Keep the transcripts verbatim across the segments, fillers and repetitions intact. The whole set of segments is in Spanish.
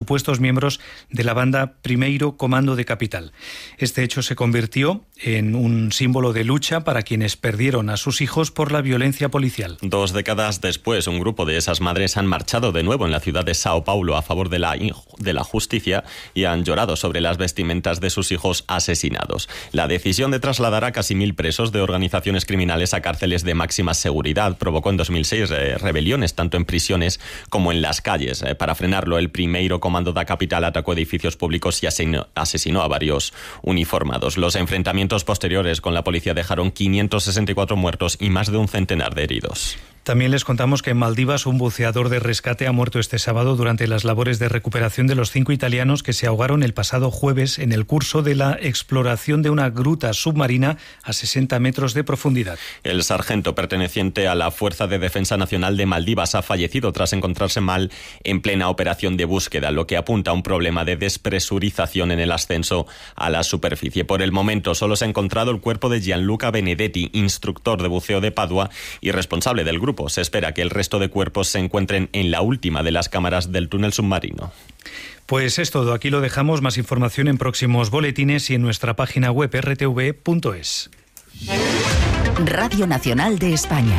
supuestos miembros de la banda Primeiro Comando de Capital. Este hecho se convirtió en un símbolo de lucha para quienes perdieron a sus hijos por la violencia policial. Dos décadas después, un grupo de esas madres han marchado de nuevo en la ciudad de Sao Paulo a favor de la, de la justicia y han llorado sobre las vestimentas de sus hijos asesinados. La decisión de trasladar a casi mil presos de organizaciones criminales a cárceles de máxima seguridad provocó en dos mil seis eh, rebeliones tanto en prisiones como en las calles. Eh, para frenarlo, el Primeiro Comando da Capital atacó edificios públicos y asesinó, asesinó a varios uniformados. Los enfrentamientos posteriores con la policía dejaron quinientos sesenta y cuatro muertos y más de un centenar de heridos. También les contamos que en Maldivas un buceador de rescate ha muerto este sábado durante las labores de recuperación de los cinco italianos que se ahogaron el pasado jueves en el curso de la exploración de una gruta submarina a sesenta metros de profundidad. El sargento perteneciente a la Fuerza de Defensa Nacional de Maldivas ha fallecido tras encontrarse mal en plena operación de búsqueda, lo que apunta a un problema de despresurización en el ascenso a la superficie. Por el momento solo se ha encontrado el cuerpo de Gianluca Benedetti, instructor de buceo de Padua y responsable del grupo. Se espera que el resto de cuerpos se encuentren en la última de las cámaras del túnel submarino. Pues es todo, aquí lo dejamos. Más información en próximos boletines y en nuestra página web erre te ve punto es. Radio Nacional de España.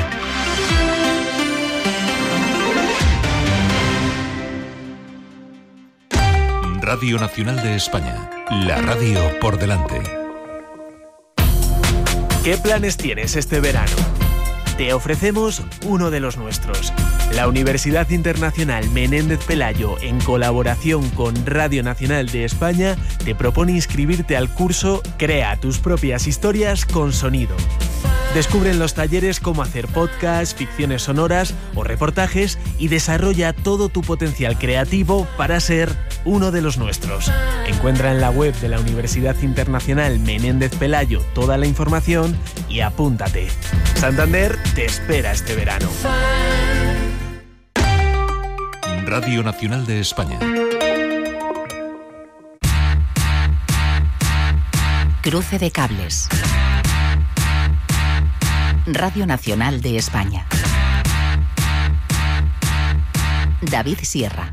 Radio Nacional de España, la radio por delante. ¿Qué planes tienes este verano? Te ofrecemos uno de los nuestros. La Universidad Internacional Menéndez Pelayo, en colaboración con Radio Nacional de España, te propone inscribirte al curso Crea tus propias historias con sonido. Descubre en los talleres cómo hacer podcasts, ficciones sonoras o reportajes y desarrolla todo tu potencial creativo para ser uno de los nuestros. Encuentra en la web de la Universidad Internacional Menéndez Pelayo toda la información y apúntate. Santander te espera este verano. Radio Nacional de España. Cruce de cables. Radio Nacional de España. David Sierra.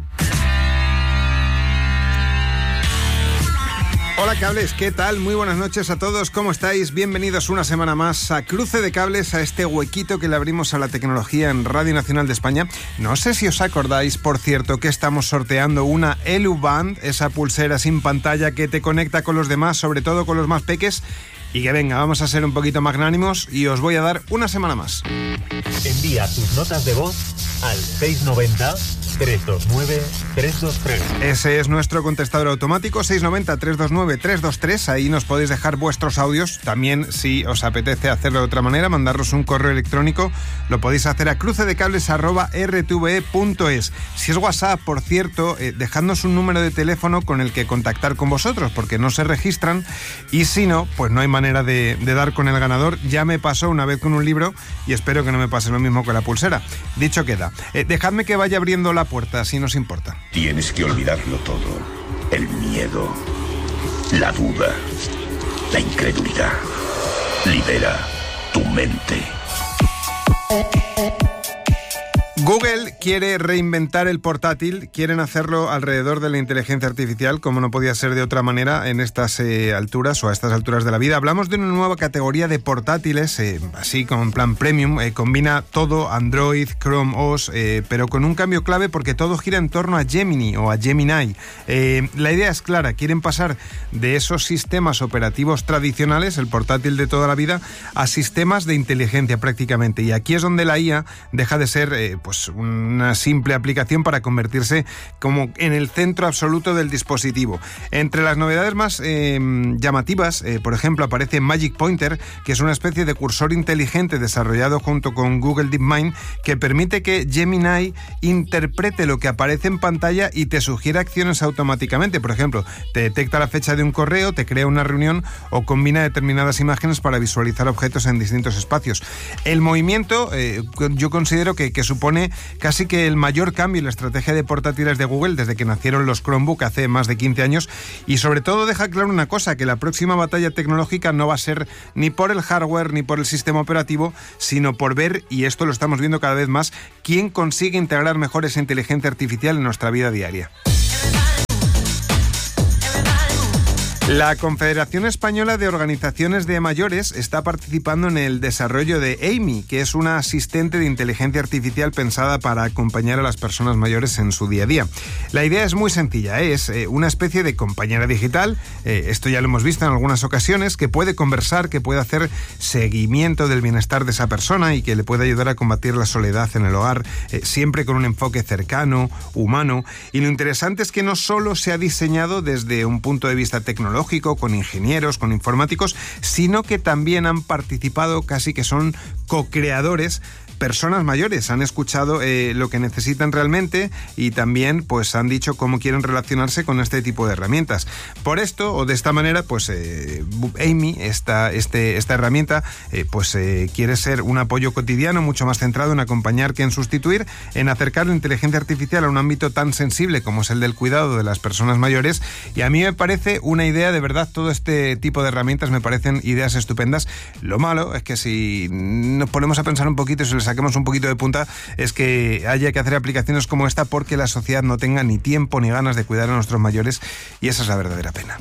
Hola cables, ¿qué tal? Muy buenas noches a todos, ¿cómo estáis? Bienvenidos una semana más a Cruce de Cables, a este huequito que le abrimos a la tecnología en Radio Nacional de España. No sé si os acordáis, por cierto, que estamos sorteando una Elu Band, esa pulsera sin pantalla que te conecta con los demás, sobre todo con los más peques. Y que venga, vamos a ser un poquito magnánimos y os voy a dar una semana más. Envía tus notas de voz al seis noventa, trescientos veintinueve, trescientos veintitrés. Ese es nuestro contestador automático, seis noventa, trescientos veintinueve, trescientos veintitrés. Ahí nos podéis dejar vuestros audios. También, si os apetece hacerlo de otra manera, mandarnos un correo electrónico, lo podéis hacer a crucedecables arroba erre te ve punto es. Si es WhatsApp, por cierto, eh, dejadnos un número de teléfono con el que contactar con vosotros, porque no se registran, y si no, pues no hay manera de, de dar con el ganador. Ya me pasó una vez con un libro y espero que no me pase lo mismo con la pulsera. Dicho queda. Eh, dejadme que vaya abriendo la puerta, si nos importa. Tienes que olvidarlo todo. El miedo, la duda, la incredulidad. Libera tu mente. Google quiere reinventar el portátil, quieren hacerlo alrededor de la inteligencia artificial, como no podía ser de otra manera en estas eh, alturas o a estas alturas de la vida. Hablamos de una nueva categoría de portátiles, eh, así como en plan premium, eh, combina todo, Android, Chrome O S, eh, pero con un cambio clave porque todo gira en torno a Gemini o a Gemini. Eh, la idea es clara, quieren pasar de esos sistemas operativos tradicionales, el portátil de toda la vida, a sistemas de inteligencia prácticamente. Y aquí es donde la I A deja de ser eh, pues una simple aplicación para convertirse como en el centro absoluto del dispositivo. Entre las novedades más eh, llamativas, eh, por ejemplo, aparece Magic Pointer, que es una especie de cursor inteligente desarrollado junto con Google DeepMind que permite que Gemini interprete lo que aparece en pantalla y te sugiera acciones automáticamente. Por ejemplo, te detecta la fecha de un correo, te crea una reunión o combina determinadas imágenes para visualizar objetos en distintos espacios. El movimiento, eh, yo considero que, que supone casi que el mayor cambio en la estrategia de portátiles de Google desde que nacieron los Chromebook hace más de quince años, y sobre todo deja claro una cosa, que la próxima batalla tecnológica no va a ser ni por el hardware ni por el sistema operativo, sino por ver, y esto lo estamos viendo cada vez más, quién consigue integrar mejor esa inteligencia artificial en nuestra vida diaria. La Confederación Española de Organizaciones de Mayores está participando en el desarrollo de Amy, que es una asistente de inteligencia artificial pensada para acompañar a las personas mayores en su día a día. La idea es muy sencilla, ¿eh? es eh, una especie de compañera digital, eh, esto ya lo hemos visto en algunas ocasiones, que puede conversar, que puede hacer seguimiento del bienestar de esa persona y que le puede ayudar a combatir la soledad en el hogar, eh, siempre con un enfoque cercano, humano. Y lo interesante es que no solo se ha diseñado desde un punto de vista tecnológico, con ingenieros, con informáticos, sino que también han participado, casi que son co-creadores, personas mayores. Han escuchado eh, lo que necesitan realmente y también pues han dicho cómo quieren relacionarse con este tipo de herramientas. Por esto, o de esta manera, pues eh, Amy, esta, este, esta herramienta, eh, pues eh, quiere ser un apoyo cotidiano mucho más centrado en acompañar que en sustituir, en acercar la inteligencia artificial a un ámbito tan sensible como es el del cuidado de las personas mayores. Y a mí me parece una idea, de verdad, todo este tipo de herramientas me parecen ideas estupendas. Lo malo es que si nos ponemos a pensar un poquito y se les saquemos un poquito de punta, es que haya que hacer aplicaciones como esta porque la sociedad no tenga ni tiempo ni ganas de cuidar a nuestros mayores, y esa es la verdadera pena.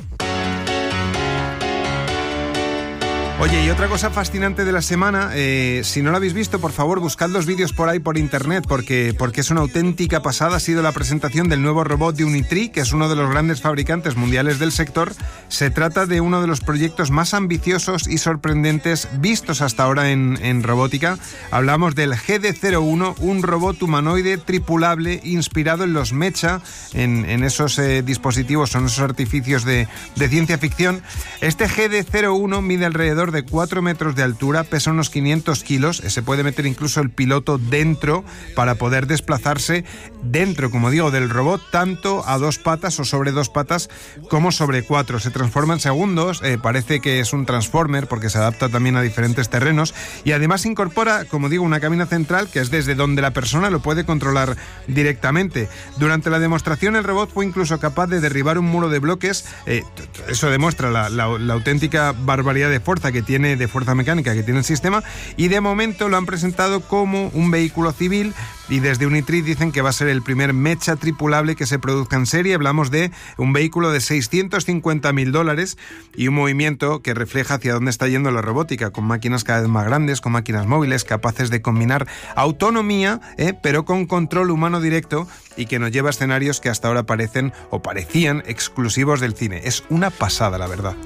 Oye, y otra cosa fascinante de la semana, eh, si no lo habéis visto, por favor, buscad los vídeos por ahí por internet, porque, porque es una auténtica pasada. Ha sido la presentación del nuevo robot de Unitree, que es uno de los grandes fabricantes mundiales del sector. Se trata de uno de los proyectos más ambiciosos y sorprendentes vistos hasta ahora en, en robótica. Hablamos del G D cero uno, un robot humanoide tripulable inspirado en los Mecha, en, en esos eh, dispositivos, son esos artificios de, de ciencia ficción. Este G D cero uno mide alrededor de cuatro metros de altura, pesa unos quinientos kilos, se puede meter incluso el piloto dentro para poder desplazarse dentro, como digo, del robot, tanto a dos patas o sobre dos patas como sobre cuatro. Se transforma en segundos, eh, parece que es un transformer porque se adapta también a diferentes terrenos y además incorpora, como digo, una cabina central que es desde donde la persona lo puede controlar directamente. Durante la demostración el robot fue incluso capaz de derribar un muro de bloques, eh, eso demuestra la, la, la auténtica barbaridad de fuerza que tiene, de fuerza mecánica que tiene el sistema, y de momento lo han presentado como un vehículo civil y desde Unitree dicen que va a ser el primer Mecha tripulable que se produzca en serie. Hablamos de un vehículo de seiscientos cincuenta mil dólares y un movimiento que refleja hacia dónde está yendo la robótica, con máquinas cada vez más grandes, con máquinas móviles capaces de combinar autonomía, eh, pero con control humano directo, y que nos lleva a escenarios que hasta ahora parecen o parecían exclusivos del cine. Es una pasada, la verdad.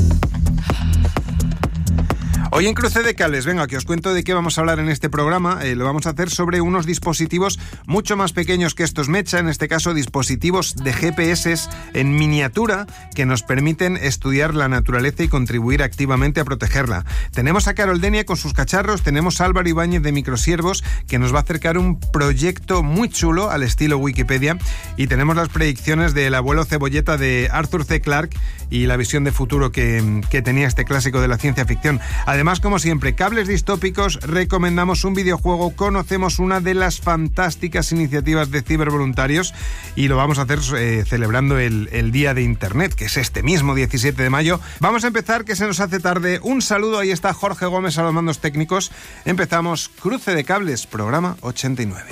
Hoy en Cruce de Cables, venga, que os cuento de qué vamos a hablar en este programa. Eh, lo vamos a hacer sobre unos dispositivos mucho más pequeños que estos Mecha, en este caso dispositivos de G P S en miniatura que nos permiten estudiar la naturaleza y contribuir activamente a protegerla. Tenemos a Carol Denia con sus cacharros, tenemos a Álvaro Ibáñez de Microsiervos, que nos va a acercar un proyecto muy chulo al estilo Wikipedia, y tenemos las predicciones del abuelo cebolleta de Arthur C. Clarke y la visión de futuro que, que tenía este clásico de la ciencia ficción. Además, Además, como siempre, cables distópicos, recomendamos un videojuego, conocemos una de las fantásticas iniciativas de cibervoluntarios y lo vamos a hacer eh, celebrando el, el Día de Internet, que es este mismo diecisiete de mayo. Vamos a empezar, que se nos hace tarde. Un saludo, ahí está Jorge Gómez a los mandos técnicos. Empezamos Cruce de Cables, programa ochenta y nueve.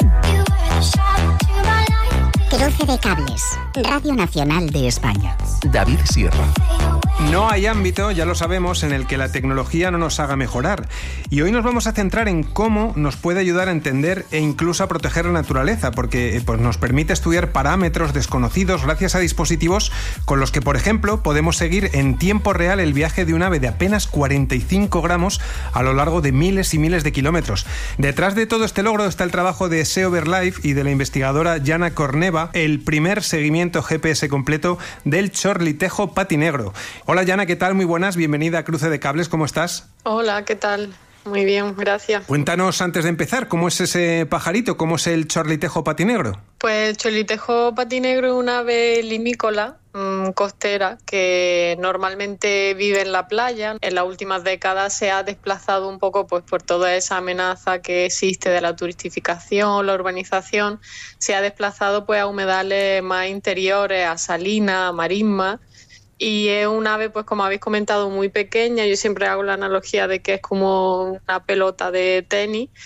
Cruce de Cables, Radio Nacional de España. David Sierra. No hay ámbito, ya lo sabemos, en el que la tecnología no nos haga mejorar. Y hoy nos vamos a centrar en cómo nos puede ayudar a entender e incluso a proteger la naturaleza, porque pues, nos permite estudiar parámetros desconocidos gracias a dispositivos con los que, por ejemplo, podemos seguir en tiempo real el viaje de un ave de apenas cuarenta y cinco gramos a lo largo de miles y miles de kilómetros. Detrás de todo este logro está el trabajo de Seoverlife y de la investigadora Jana Korneva, el primer seguimiento G P S completo del chorlitejo patinegro. Hola Jana, ¿qué tal? Muy buenas, bienvenida a Cruce de Cables, ¿cómo estás? Hola, ¿qué tal? Muy bien, gracias. Cuéntanos antes de empezar, ¿cómo es ese pajarito? ¿Cómo es el chorlitejo patinegro? Pues el chorlitejo patinegro es una ave limícola, mmm, costera, que normalmente vive en la playa. En las últimas décadas se ha desplazado un poco pues, por toda esa amenaza que existe de la turistificación, la urbanización. Se ha desplazado pues, a humedales más interiores, a salinas, a marismas. Y es un ave, pues como habéis comentado, muy pequeña. Yo siempre hago la analogía de que es como una pelota de tenis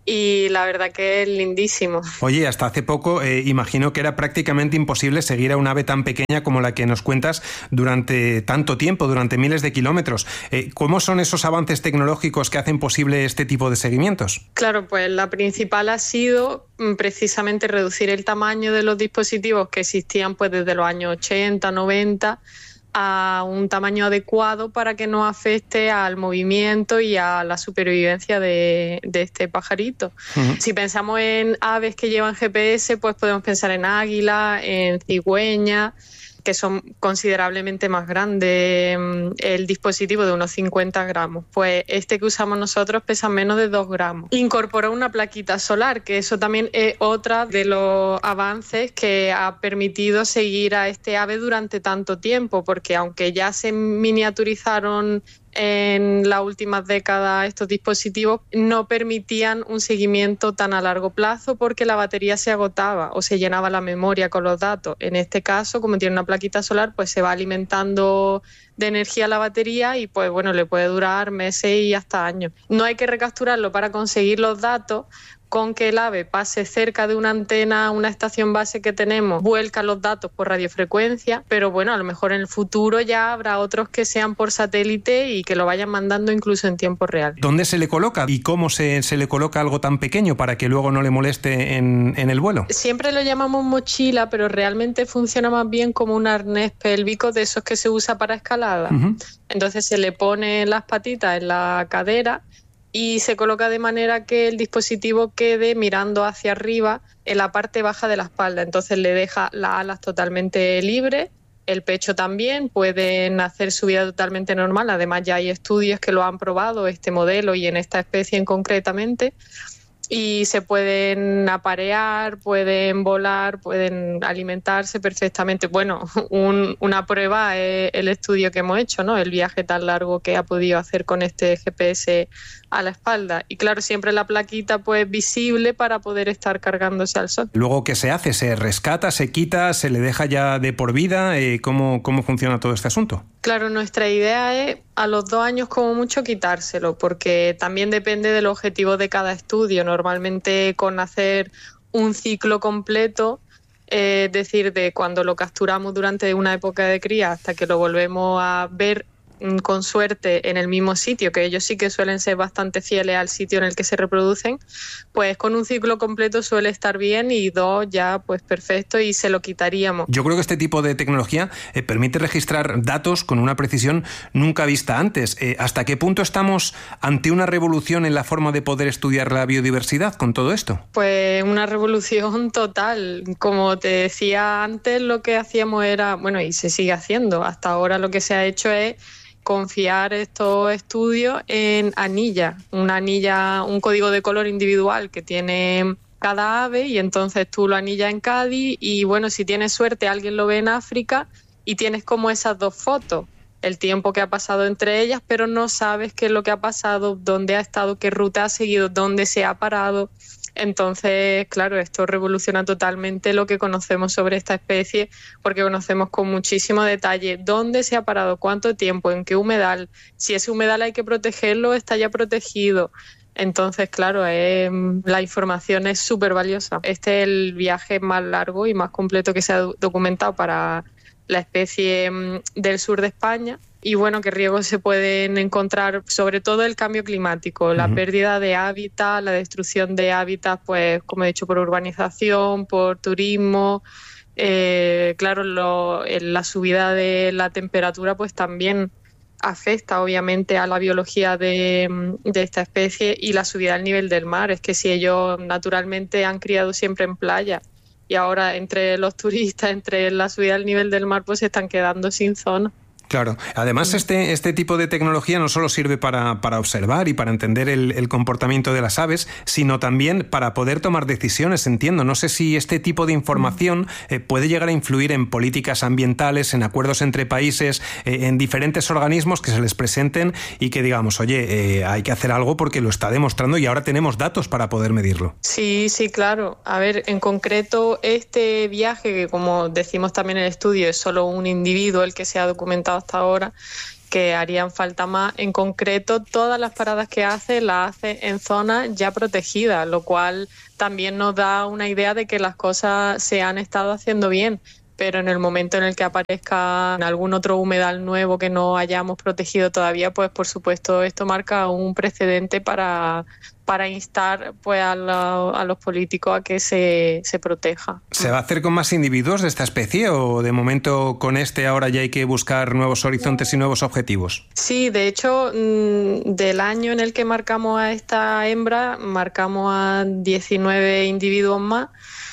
y la verdad que es lindísimo. Oye, hasta hace poco eh, imagino que era prácticamente imposible seguir a un ave tan pequeña como la que nos cuentas durante tanto tiempo, durante miles de kilómetros. Eh, ¿Cómo son esos avances tecnológicos que hacen posible este tipo de seguimientos? Claro, pues la principal ha sido precisamente reducir el tamaño de los dispositivos que existían pues desde los años ochenta, noventa, a un tamaño adecuado para que no afecte al movimiento y a la supervivencia de, de este pajarito. Uh-huh. Si pensamos en aves que llevan G P S, pues podemos pensar en águila, en cigüeña, que son considerablemente más grandes, el dispositivo de unos cincuenta gramos. Pues este que usamos nosotros pesa menos de dos gramos. Incorpora una plaquita solar, que eso también es otra de los avances que ha permitido seguir a este ave durante tanto tiempo, porque aunque ya se miniaturizaron en las últimas décadas estos dispositivos, no permitían un seguimiento tan a largo plazo porque la batería se agotaba o se llenaba la memoria con los datos. En este caso, como tiene una plaquita solar, pues se va alimentando de energía la batería y pues bueno, le puede durar meses y hasta años. No hay que recapturarlo para conseguir los datos. Con que el ave pase cerca de una antena, una estación base que tenemos, vuelca los datos por radiofrecuencia, pero bueno, a lo mejor en el futuro ya habrá otros que sean por satélite y que lo vayan mandando incluso en tiempo real. ¿Dónde se le coloca y cómo se, se le coloca algo tan pequeño para que luego no le moleste en, en el vuelo? Siempre lo llamamos mochila, pero realmente funciona más bien como un arnés pélvico de esos que se usa para escalada. Uh-huh. Entonces se le pone las patitas en la cadera y se coloca de manera que el dispositivo quede mirando hacia arriba en la parte baja de la espalda. Entonces le deja las alas totalmente libres, el pecho también, pueden hacer su vida totalmente normal. Además ya hay estudios que lo han probado, este modelo y en esta especie en concretamente, y se pueden aparear, pueden volar, pueden alimentarse perfectamente. Bueno, un, una prueba es el estudio que hemos hecho, ¿no? El viaje tan largo que ha podido hacer con este G P S a la espalda. Y claro, siempre la plaquita pues visible para poder estar cargándose al sol. Luego, ¿qué se hace? ¿Se rescata, se quita, se le deja ya de por vida? Eh, ¿cómo, cómo funciona todo este asunto? Claro, nuestra idea es a los dos años como mucho quitárselo, porque también depende del objetivo de cada estudio. Normalmente con hacer un ciclo completo, eh, es decir, de cuando lo capturamos durante una época de cría hasta que lo volvemos a ver con suerte en el mismo sitio, que ellos sí que suelen ser bastante fieles al sitio en el que se reproducen, pues con un ciclo completo suele estar bien y dos ya pues perfecto y se lo quitaríamos. Yo creo que este tipo de tecnología eh, permite registrar datos con una precisión nunca vista antes. Eh, ¿Hasta qué punto estamos ante una revolución en la forma de poder estudiar la biodiversidad con todo esto? Pues una revolución total. Como te decía antes, lo que hacíamos era, bueno, y se sigue haciendo, hasta ahora lo que se ha hecho es confiar estos estudios en anillas, una anilla, un código de color individual que tiene cada ave y entonces tú lo anillas en Cádiz y bueno, si tienes suerte alguien lo ve en África y tienes como esas dos fotos, el tiempo que ha pasado entre ellas, pero no sabes qué es lo que ha pasado, dónde ha estado, qué ruta ha seguido, dónde se ha parado. Entonces, claro, esto revoluciona totalmente lo que conocemos sobre esta especie porque conocemos con muchísimo detalle dónde se ha parado, cuánto tiempo, en qué humedal, si ese humedal hay que protegerlo, está ya protegido. Entonces, claro, eh, la información es súper valiosa. Este es el viaje más largo y más completo que se ha documentado para la especie del sur de España. Y bueno, qué riesgos se pueden encontrar, sobre todo el cambio climático, la uh-huh. pérdida de hábitat, la destrucción de hábitats, pues como he dicho, por urbanización, por turismo. Eh, claro, lo, la subida de la temperatura pues también afecta obviamente a la biología de, de esta especie y la subida del nivel del mar. Es que si ellos naturalmente han criado siempre en playa y ahora entre los turistas, entre la subida del nivel del mar, pues se están quedando sin zona. Claro. Además, este, este tipo de tecnología no solo sirve para, para observar y para entender el, el comportamiento de las aves, sino también para poder tomar decisiones, entiendo. No sé si este tipo de información eh, puede llegar a influir en políticas ambientales, en acuerdos entre países, eh, en diferentes organismos que se les presenten y que digamos, oye, eh, hay que hacer algo porque lo está demostrando y ahora tenemos datos para poder medirlo. Sí, sí, claro. A ver, en concreto, este viaje, que como decimos también en el estudio, es solo un individuo el que se ha documentado hasta ahora, que harían falta más. En concreto, todas las paradas que hace las hace en zonas ya protegidas, lo cual también nos da una idea de que las cosas se han estado haciendo bien. Pero en el momento en el que aparezca algún otro humedal nuevo que no hayamos protegido todavía, pues por supuesto esto marca un precedente para, para instar pues a, la, a los políticos a que se, se proteja. ¿Se va a hacer con más individuos de esta especie o de momento con este ahora ya hay que buscar nuevos horizontes y nuevos objetivos? Sí, de hecho, del año en el que marcamos a esta hembra, marcamos a diecinueve individuos más.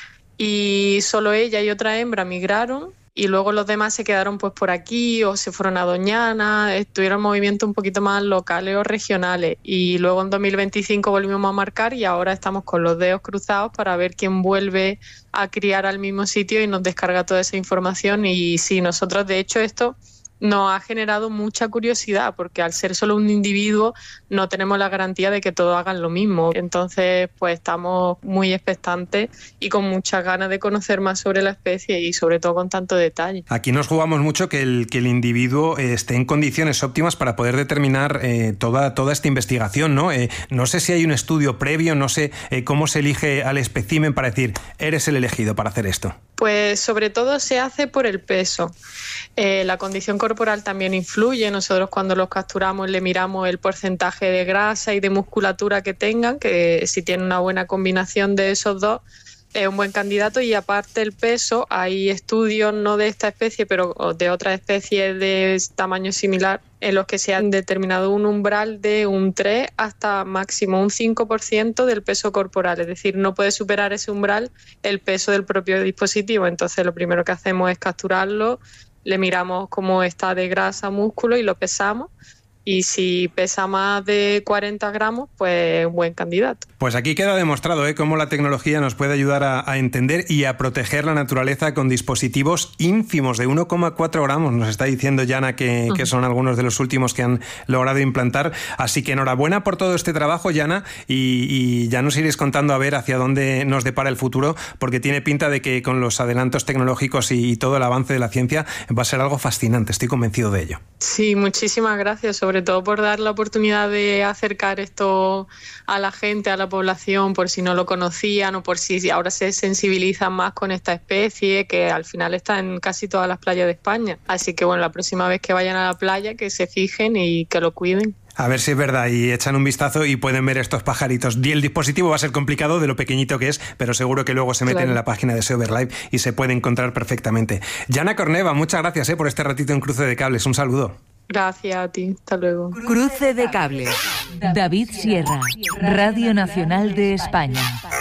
Y solo ella y otra hembra migraron y luego los demás se quedaron pues por aquí o se fueron a Doñana, estuvieron movimientos un poquito más locales o regionales y luego en dos mil veinticinco volvimos a marcar y ahora estamos con los dedos cruzados para ver quién vuelve a criar al mismo sitio y nos descarga toda esa información. Y sí, nosotros de hecho esto nos ha generado mucha curiosidad porque al ser solo un individuo no tenemos la garantía de que todos hagan lo mismo. Entonces, pues estamos muy expectantes y con muchas ganas de conocer más sobre la especie y sobre todo con tanto detalle. Aquí nos jugamos mucho que el, que el individuo eh, esté en condiciones óptimas para poder determinar eh, toda, toda esta investigación, ¿no? Eh, no sé si hay un estudio previo, no sé eh, cómo se elige al espécimen para decir, eres el elegido para hacer esto. Pues sobre todo se hace por el peso. Eh, la condición corporal también influye. Nosotros cuando los capturamos le miramos el porcentaje de grasa y de musculatura que tengan, que si tienen una buena combinación de esos dos es un buen candidato. Y aparte el peso, hay estudios no de esta especie pero de otras especies de tamaño similar en los que se han determinado un umbral de un tres hasta máximo un cinco por ciento del peso corporal, es decir, no puede superar ese umbral el peso del propio dispositivo. Entonces lo primero que hacemos es capturarlo, le miramos cómo está de grasa, músculo y lo pesamos. Y si pesa más de cuarenta gramos, pues buen candidato. Pues aquí queda demostrado ¿eh? cómo la tecnología nos puede ayudar a, a entender y a proteger la naturaleza con dispositivos ínfimos de uno coma cuatro gramos. Nos está diciendo Yana que, uh-huh. que son algunos de los últimos que han logrado implantar. Así que enhorabuena por todo este trabajo, Yana, y, y ya nos iréis contando a ver hacia dónde nos depara el futuro, porque tiene pinta de que con los adelantos tecnológicos y, y todo el avance de la ciencia va a ser algo fascinante. Estoy convencido de ello. Sí, muchísimas gracias, sobre todo por dar la oportunidad de acercar esto a la gente, a la población, por si no lo conocían o por si ahora se sensibilizan más con esta especie, que al final está en casi todas las playas de España. Así que bueno, la próxima vez que vayan a la playa, que se fijen y que lo cuiden. A ver si es verdad y echan un vistazo y pueden ver estos pajaritos. Y el dispositivo va a ser complicado de lo pequeñito que es, pero seguro que luego se meten claro. en la página de Seoverlive y se puede encontrar perfectamente. Yana Corneva, muchas gracias eh, por este ratito en Cruce de Cables. Un saludo. Gracias a ti. Hasta luego. Cruce de Cables. David Sierra, Radio Nacional de España.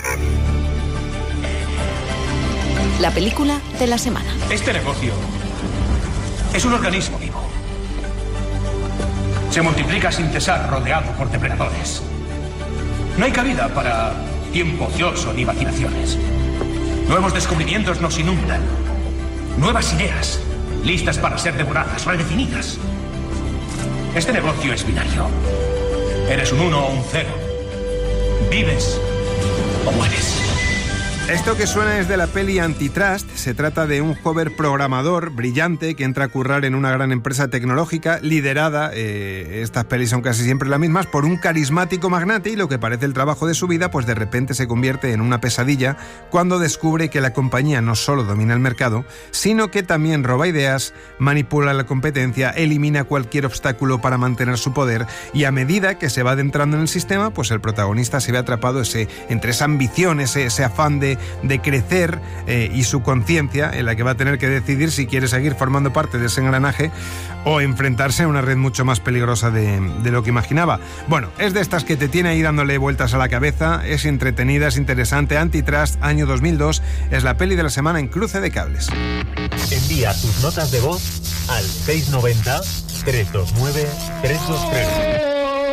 La película de la semana. Este negocio es un organismo vivo. Se multiplica sin cesar rodeado por depredadores. No hay cabida para tiempo ocioso ni vacilaciones. Nuevos descubrimientos nos inundan. Nuevas ideas, listas para ser devoradas, redefinidas. Este negocio es binario. Eres un uno o un cero. Vives o mueres. Esto que suena es de la peli Antitrust. Se trata de un joven programador brillante que entra a currar en una gran empresa tecnológica liderada, eh, estas pelis son casi siempre las mismas, por un carismático magnate, y lo que parece el trabajo de su vida pues de repente se convierte en una pesadilla cuando descubre que la compañía no solo domina el mercado, sino que también roba ideas, manipula la competencia, elimina cualquier obstáculo para mantener su poder, y a medida que se va adentrando en el sistema, pues el protagonista se ve atrapado ese, entre esa ambición, ese, ese afán de de crecer eh, y su conciencia, en la que va a tener que decidir si quiere seguir formando parte de ese engranaje o enfrentarse a una red mucho más peligrosa de, de lo que imaginaba. Bueno, es de estas que te tiene ahí dándole vueltas a la cabeza, es entretenida, es interesante. Antitrust, año dos mil dos, es la peli de la semana en Cruce de Cables. Envía tus notas de voz al seis noventa, trescientos veintinueve, trescientos veintitrés.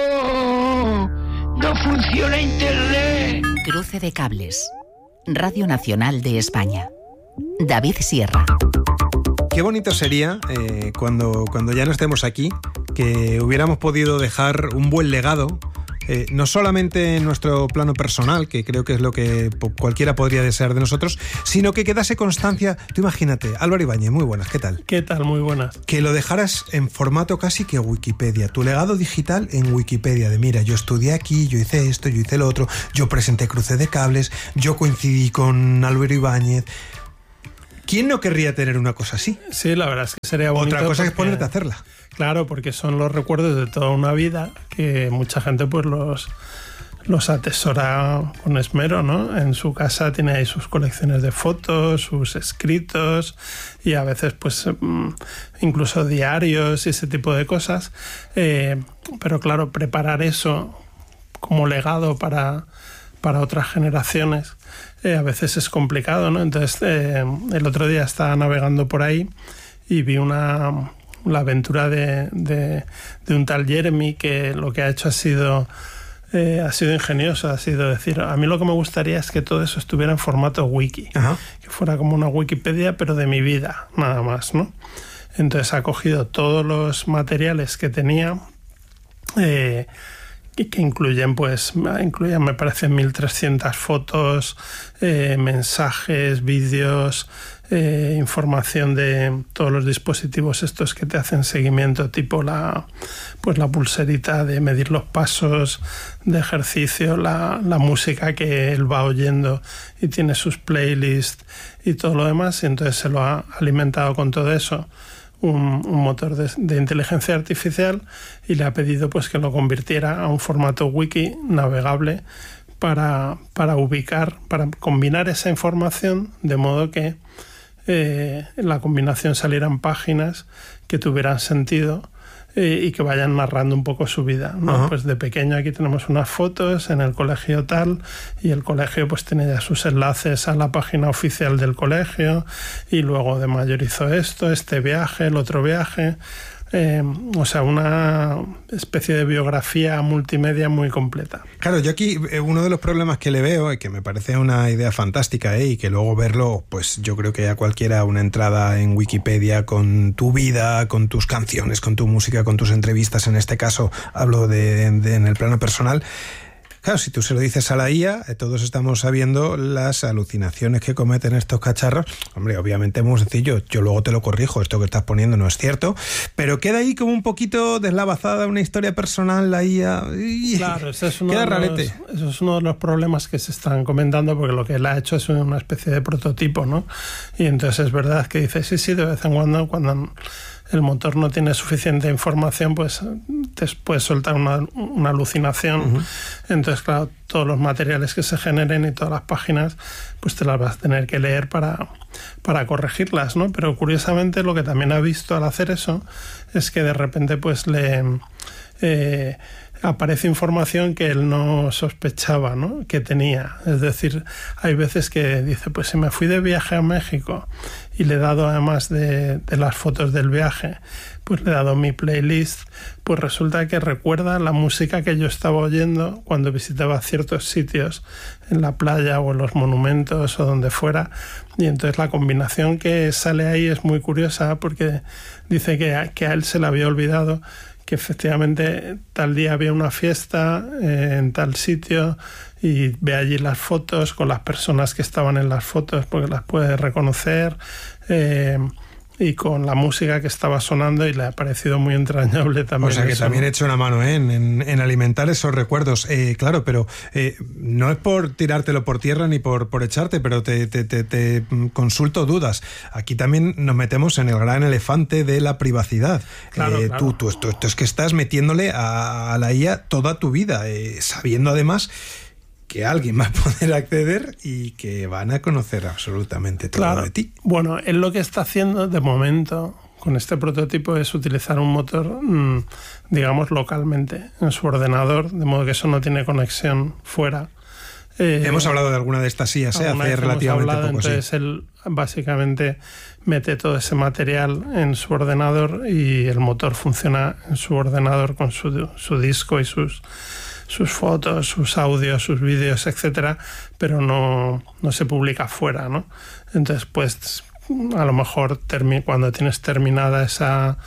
¡No funciona Internet! Cruce de Cables. Radio Nacional de España. David Sierra. Qué bonito sería eh, cuando, cuando ya no estemos aquí, que hubiéramos podido dejar un buen legado eh, no solamente en nuestro plano personal, que creo que es lo que cualquiera podría desear de nosotros, sino que quedase constancia. Tú imagínate, Álvaro Ibáñez, muy buenas, ¿qué tal? ¿Qué tal? Muy buenas. Que lo dejaras en formato casi que Wikipedia, tu legado digital en Wikipedia, de mira, yo estudié aquí, yo hice esto, yo hice lo otro, yo presenté cruce de cables, yo coincidí con Álvaro Ibáñez. ¿Quién no querría tener una cosa así? Sí, la verdad es que sería bonito. Otra cosa porque, es ponerte a hacerla. Claro, porque son los recuerdos de toda una vida que mucha gente pues los, los atesora con esmero, ¿no? En su casa tiene ahí sus colecciones de fotos, sus escritos y a veces pues incluso diarios y ese tipo de cosas. Eh, pero claro, preparar eso como legado para, para otras generaciones Eh, a veces es complicado, ¿no? Entonces, eh, el otro día estaba navegando por ahí y vi una la aventura de, de, de un tal Jeremy que lo que ha hecho ha sido eh, ha sido ingenioso, ha sido decir, a mí lo que me gustaría es que todo eso estuviera en formato wiki, Ajá. que fuera como una Wikipedia, pero de mi vida, nada más, ¿no? Entonces ha cogido todos los materiales que tenía, eh, que incluyen, pues, incluyen, me parece, mil trescientas fotos, eh, mensajes, vídeos, eh, información de todos los dispositivos estos que te hacen seguimiento, tipo la, pues la pulserita de medir los pasos de ejercicio, la, la música que él va oyendo y tiene sus playlists y todo lo demás, y entonces se lo ha alimentado con todo eso. Un, un motor de, de inteligencia artificial y le ha pedido pues que lo convirtiera a un formato wiki navegable para, para ubicar, para combinar esa información de modo que eh, la combinación salieran páginas que tuvieran sentido eh, y que vayan narrando un poco su vida, ¿no? Pues de pequeño aquí tenemos unas fotos en el colegio tal y el colegio pues tiene ya sus enlaces a la página oficial del colegio y luego de mayor hizo esto, este viaje, el otro viaje. Eh, o sea, una especie de biografía multimedia muy completa. Claro, yo aquí eh, uno de los problemas que le veo, y que me parece una idea fantástica, eh, y que luego verlo, pues yo creo que a cualquiera una entrada en Wikipedia con tu vida, con tus canciones, con tu música, con tus entrevistas, en este caso hablo de, de en el plano personal. Claro, si tú se lo dices a la I A, todos estamos sabiendo las alucinaciones que cometen estos cacharros. Hombre, obviamente es muy sencillo, yo luego te lo corrijo, esto que estás poniendo no es cierto, pero queda ahí como un poquito deslavazada una historia personal la I A. Claro, ese es uno queda de los, rarete. Eso es uno de los problemas que se están comentando, porque lo que él ha hecho es una especie de prototipo, ¿no? Y entonces es verdad que dice, sí, sí, de vez en cuando, cuando el motor no tiene suficiente información, pues te puede soltar una, una alucinación. Uh-huh. Entonces, claro, todos los materiales que se generen y todas las páginas, pues te las vas a tener que leer para, para corregirlas, ¿no? Pero curiosamente lo que también ha visto al hacer eso es que de repente pues le eh, aparece información que él no sospechaba, ¿no?, que tenía. Es decir, hay veces que dice, pues si me fui de viaje a México y le he dado, además de, de las fotos del viaje, pues le he dado mi playlist, pues resulta que recuerda la música que yo estaba oyendo cuando visitaba ciertos sitios en la playa o en los monumentos o donde fuera, y entonces la combinación que sale ahí es muy curiosa, porque dice que a, que a él se le había olvidado que efectivamente tal día había una fiesta eh, en tal sitio, y ve allí las fotos con las personas que estaban en las fotos porque las puede reconocer, eh, y con la música que estaba sonando, y le ha parecido muy entrañable también. O sea que eso, también ¿no? he hecho una mano ¿eh? en, en, en alimentar esos recuerdos. Eh, claro, pero eh, no es por tirártelo por tierra ni por, por echarte, pero te, te, te, te consulto dudas. Aquí también nos metemos en el gran elefante de la privacidad. Claro, eh, claro. Tú, tú, esto, esto es que estás metiéndole a, a la I A toda tu vida, eh, sabiendo además que alguien va a poder acceder y que van a conocer absolutamente todo Claro. de ti. Bueno, él lo que está haciendo de momento con este prototipo es utilizar un motor, mmm, digamos, localmente en su ordenador, de modo que eso no tiene conexión fuera. Eh, hemos hablado de alguna de estas I As, ¿eh? hace relativamente hablado, poco. Entonces sí. él básicamente mete todo ese material en su ordenador y el motor funciona en su ordenador con su, su disco y sus... sus fotos, sus audios, sus vídeos, etcétera, pero no, no se publica fuera, ¿no? Entonces, pues, a lo mejor termi- cuando tienes terminada esa,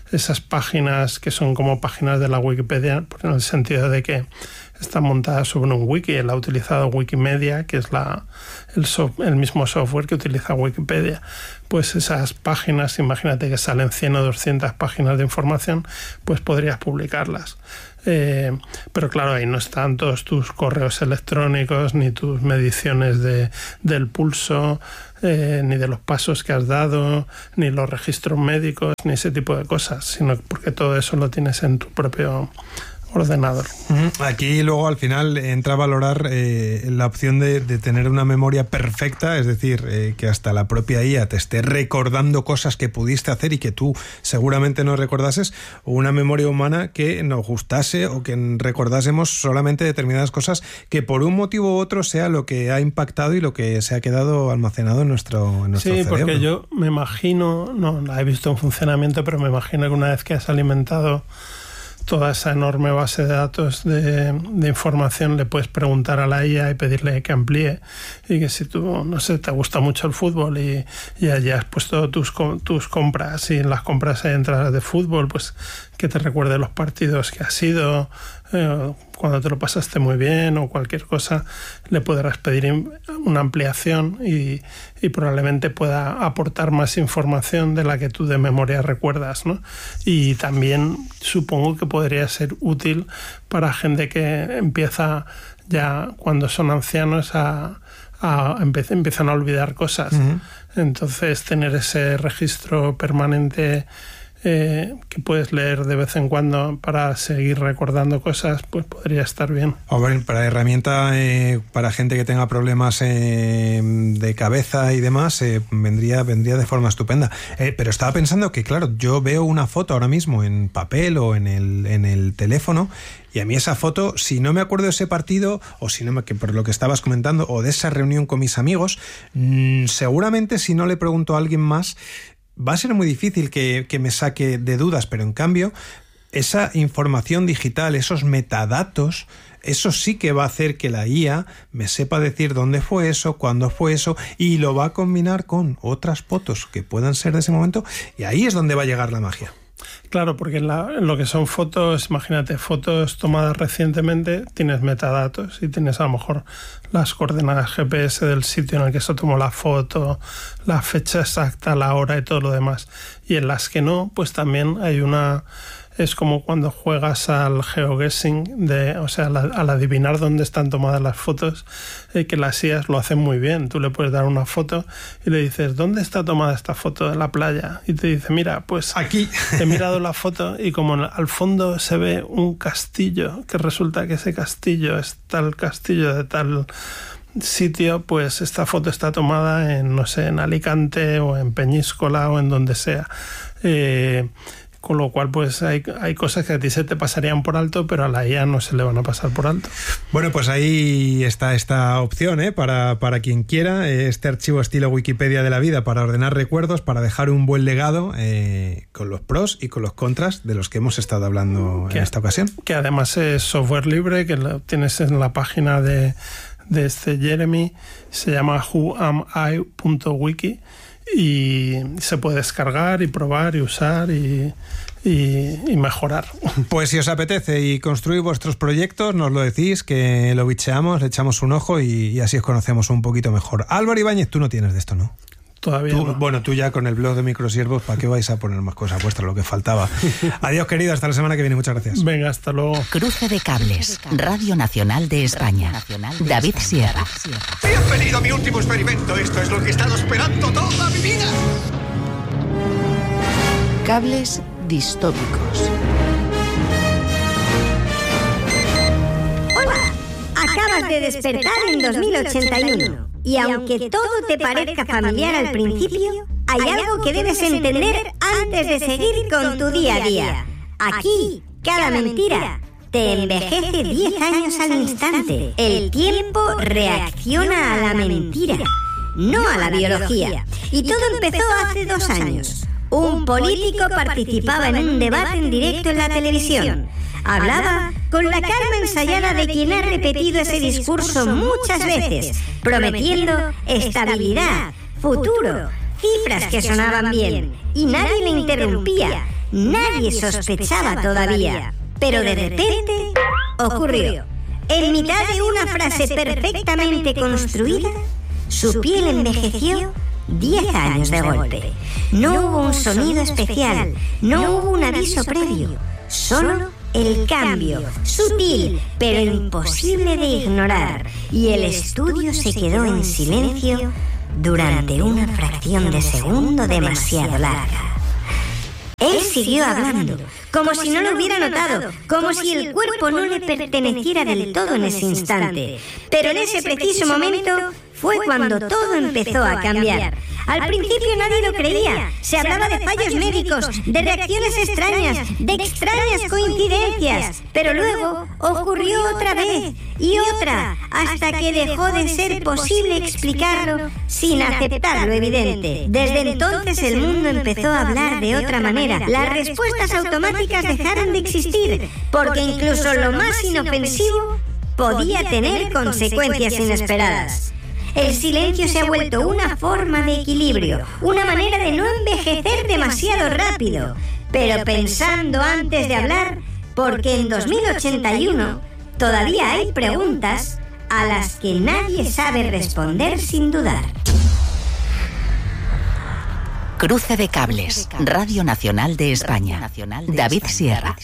esas páginas que son como páginas de la Wikipedia, en el sentido de que está montada sobre un wiki. Él ha utilizado Wikimedia, que es la, el, soft, el mismo software que utiliza Wikipedia. Pues esas páginas, imagínate que salen cien o doscientas páginas de información, pues podrías publicarlas. Eh, pero claro, ahí no están todos tus correos electrónicos, ni tus mediciones de, del pulso, eh, ni de los pasos que has dado, ni los registros médicos, ni ese tipo de cosas, sino porque todo eso lo tienes en tu propio ordenador. Aquí luego al final entra a valorar eh, la opción de, de tener una memoria perfecta, es decir, eh, que hasta la propia I A te esté recordando cosas que pudiste hacer y que tú seguramente no recordases, o una memoria humana que nos gustase o que recordásemos solamente determinadas cosas que por un motivo u otro sea lo que ha impactado y lo que se ha quedado almacenado en nuestro, en nuestro sí, cerebro. Sí, porque yo me imagino, no la he visto en funcionamiento, pero me imagino que una vez que has alimentado toda esa enorme base de datos de, de información, le puedes preguntar a la I A y pedirle que amplíe, y que si tú, no sé, te gusta mucho el fútbol y, y allí has puesto tus, tus compras, y en las compras hay entradas de fútbol, pues que te recuerde los partidos que has ido, eh, cuando te lo pasaste muy bien o cualquier cosa, le podrás pedir una ampliación y, y probablemente pueda aportar más información de la que tú de memoria recuerdas, ¿no? Y también supongo que podría ser útil para gente que empieza ya cuando son ancianos a, a empe- empiezan a olvidar cosas. Uh-huh. Entonces tener ese registro permanente Eh, que puedes leer de vez en cuando para seguir recordando cosas, pues podría estar bien. A ver, para herramienta eh, para gente que tenga problemas eh, de cabeza y demás, eh, vendría, vendría de forma estupenda. Eh, pero estaba pensando que, claro, yo veo una foto ahora mismo en papel o en el, en el teléfono, y a mí esa foto, si no me acuerdo de ese partido, o si no me, que por lo que estabas comentando, o de esa reunión con mis amigos, mmm, seguramente si no le pregunto a alguien más, va a ser muy difícil que, que me saque de dudas, pero en cambio esa información digital, esos metadatos, eso sí que va a hacer que la I A me sepa decir dónde fue eso, cuándo fue eso, y lo va a combinar con otras fotos que puedan ser de ese momento, y ahí es donde va a llegar la magia. Claro, porque en, la, en lo que son fotos, imagínate, fotos tomadas recientemente, tienes metadatos y tienes a lo mejor las coordenadas G P S del sitio en el que se tomó la foto, la fecha exacta, la hora y todo lo demás. Y en las que no, pues también hay una... Es como cuando juegas al geoguessing, de, o sea, al, al adivinar dónde están tomadas las fotos, eh, que las I As lo hacen muy bien. Tú le puedes dar una foto y le dices, ¿dónde está tomada esta foto de la playa? Y te dice, mira, pues aquí he mirado la foto y como al fondo se ve un castillo, que resulta que ese castillo es tal castillo de tal sitio, pues esta foto está tomada en, no sé, en Alicante o en Peñíscola o en donde sea. Eh... Con lo cual, pues hay, hay cosas que a ti se te pasarían por alto, pero a la I A no se le van a pasar por alto. Bueno, pues ahí está esta opción, ¿eh? para, para quien quiera, este archivo estilo Wikipedia de la vida para ordenar recuerdos, para dejar un buen legado, eh, con los pros y con los contras de los que hemos estado hablando que, en esta ocasión. Que además es software libre, que lo tienes en la página de, de este Jeremy, se llama who am I punto wiki. Y se puede descargar y probar y usar y, y, y mejorar. Pues si os apetece y construir vuestros proyectos, nos lo decís, que lo bicheamos, le echamos un ojo y, y así os conocemos un poquito mejor. Álvaro Ibáñez, tú no tienes de esto, ¿no? Todavía tú, no. Bueno, tú ya con el blog de Microsiervos, ¿para qué vais a poner más cosas vuestras? Lo que faltaba. Adiós, querido, hasta la semana que viene. Muchas gracias. Venga, hasta luego. Cruce de cables. Radio Nacional de España. David Sierra. Bienvenido a mi último experimento. Esto es lo que he estado esperando toda mi vida. Cables distópicos. Hola, acabas de despertar en dos mil ochenta y uno. Y aunque todo te parezca familiar al principio, hay algo que debes entender antes de seguir con tu día a día. Aquí, cada mentira te envejece diez años al instante. El tiempo reacciona a la mentira, no a la biología. Y todo empezó hace dos años. Un político participaba en un debate en directo en la televisión. Hablaba con la calma ensayada de quien ha repetido ese discurso muchas veces, prometiendo estabilidad, futuro, cifras que sonaban bien, y nadie le interrumpía. nadie sospechaba todavía. Pero de repente ocurrió. En mitad de una frase perfectamente construida, su piel envejeció diez años de golpe. No hubo un sonido especial, no hubo un aviso previo, solo el cambio, sutil, pero imposible de ignorar. Y el estudio se quedó en silencio durante una fracción de segundo demasiado larga. Él siguió hablando, como si no lo hubiera notado, como si el cuerpo no le perteneciera del todo en ese instante. Pero en ese preciso momento fue cuando todo empezó a cambiar. Al principio nadie lo creía. Se hablaba de fallos médicos, de reacciones extrañas, de extrañas coincidencias. Pero luego ocurrió otra vez y otra, hasta que dejó de ser posible explicarlo sin aceptar lo evidente. Desde entonces el mundo empezó a hablar de otra manera. Las respuestas automáticas dejaron de existir, porque incluso lo más inofensivo podía tener consecuencias inesperadas. El silencio se ha vuelto una forma de equilibrio, una manera de no envejecer demasiado rápido, pero pensando antes de hablar, porque en dos mil ochenta y uno todavía hay preguntas a las que nadie sabe responder sin dudar. Cruce de cables, Radio Nacional de España. David Sierra.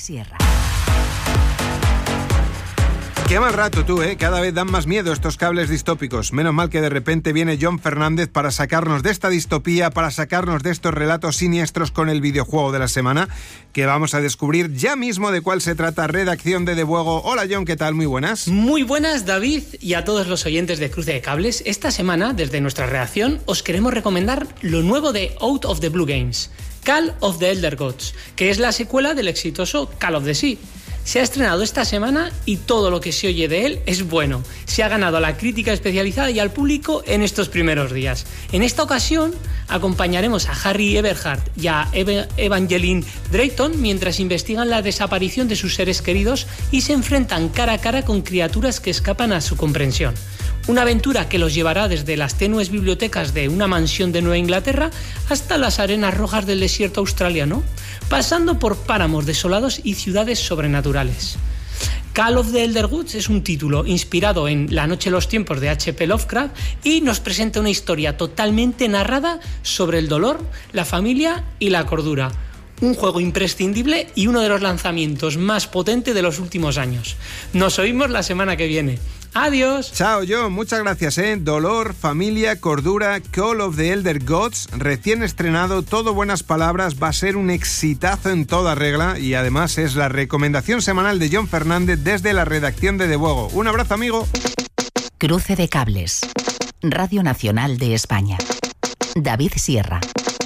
Qué mal rato tú, ¿eh? Cada vez dan más miedo estos cables distópicos. Menos mal que de repente viene Jon Fernández para sacarnos de esta distopía, para sacarnos de estos relatos siniestros con el videojuego de la semana, que vamos a descubrir ya mismo de cuál se trata. Redacción de De Buego. Hola, Jon, ¿qué tal? Muy buenas. Muy buenas, David, y a todos los oyentes de Cruce de Cables. Esta semana, desde nuestra redacción, os queremos recomendar lo nuevo de Out of the Blue Games, Call of the Elder Gods, que es la secuela del exitoso Call of the Sea. Se ha estrenado esta semana y todo lo que se oye de él es bueno. Se ha ganado a la crítica especializada y al público en estos primeros días. En esta ocasión acompañaremos a Harry Everhart y a Eve- Evangeline Drayton mientras investigan la desaparición de sus seres queridos y se enfrentan cara a cara con criaturas que escapan a su comprensión. Una aventura que los llevará desde las tenues bibliotecas de una mansión de Nueva Inglaterra hasta las arenas rojas del desierto australiano, pasando por páramos desolados y ciudades sobrenaturales. Call of the Elder Gods es un título inspirado en La noche de los tiempos de H P Lovecraft y nos presenta una historia totalmente narrada sobre el dolor, la familia y la cordura. Un juego imprescindible y uno de los lanzamientos más potentes de los últimos años. Nos oímos la semana que viene. ¡Adiós! Chao, Jon. Muchas gracias, ¿eh? Dolor, familia, cordura, Call of the Elder Gods, recién estrenado, todo buenas palabras, va a ser un exitazo en toda regla y además es la recomendación semanal de Jon Fernández desde la redacción de De Buego. Un abrazo, amigo. Cruce de cables, Radio Nacional de España. David Sierra.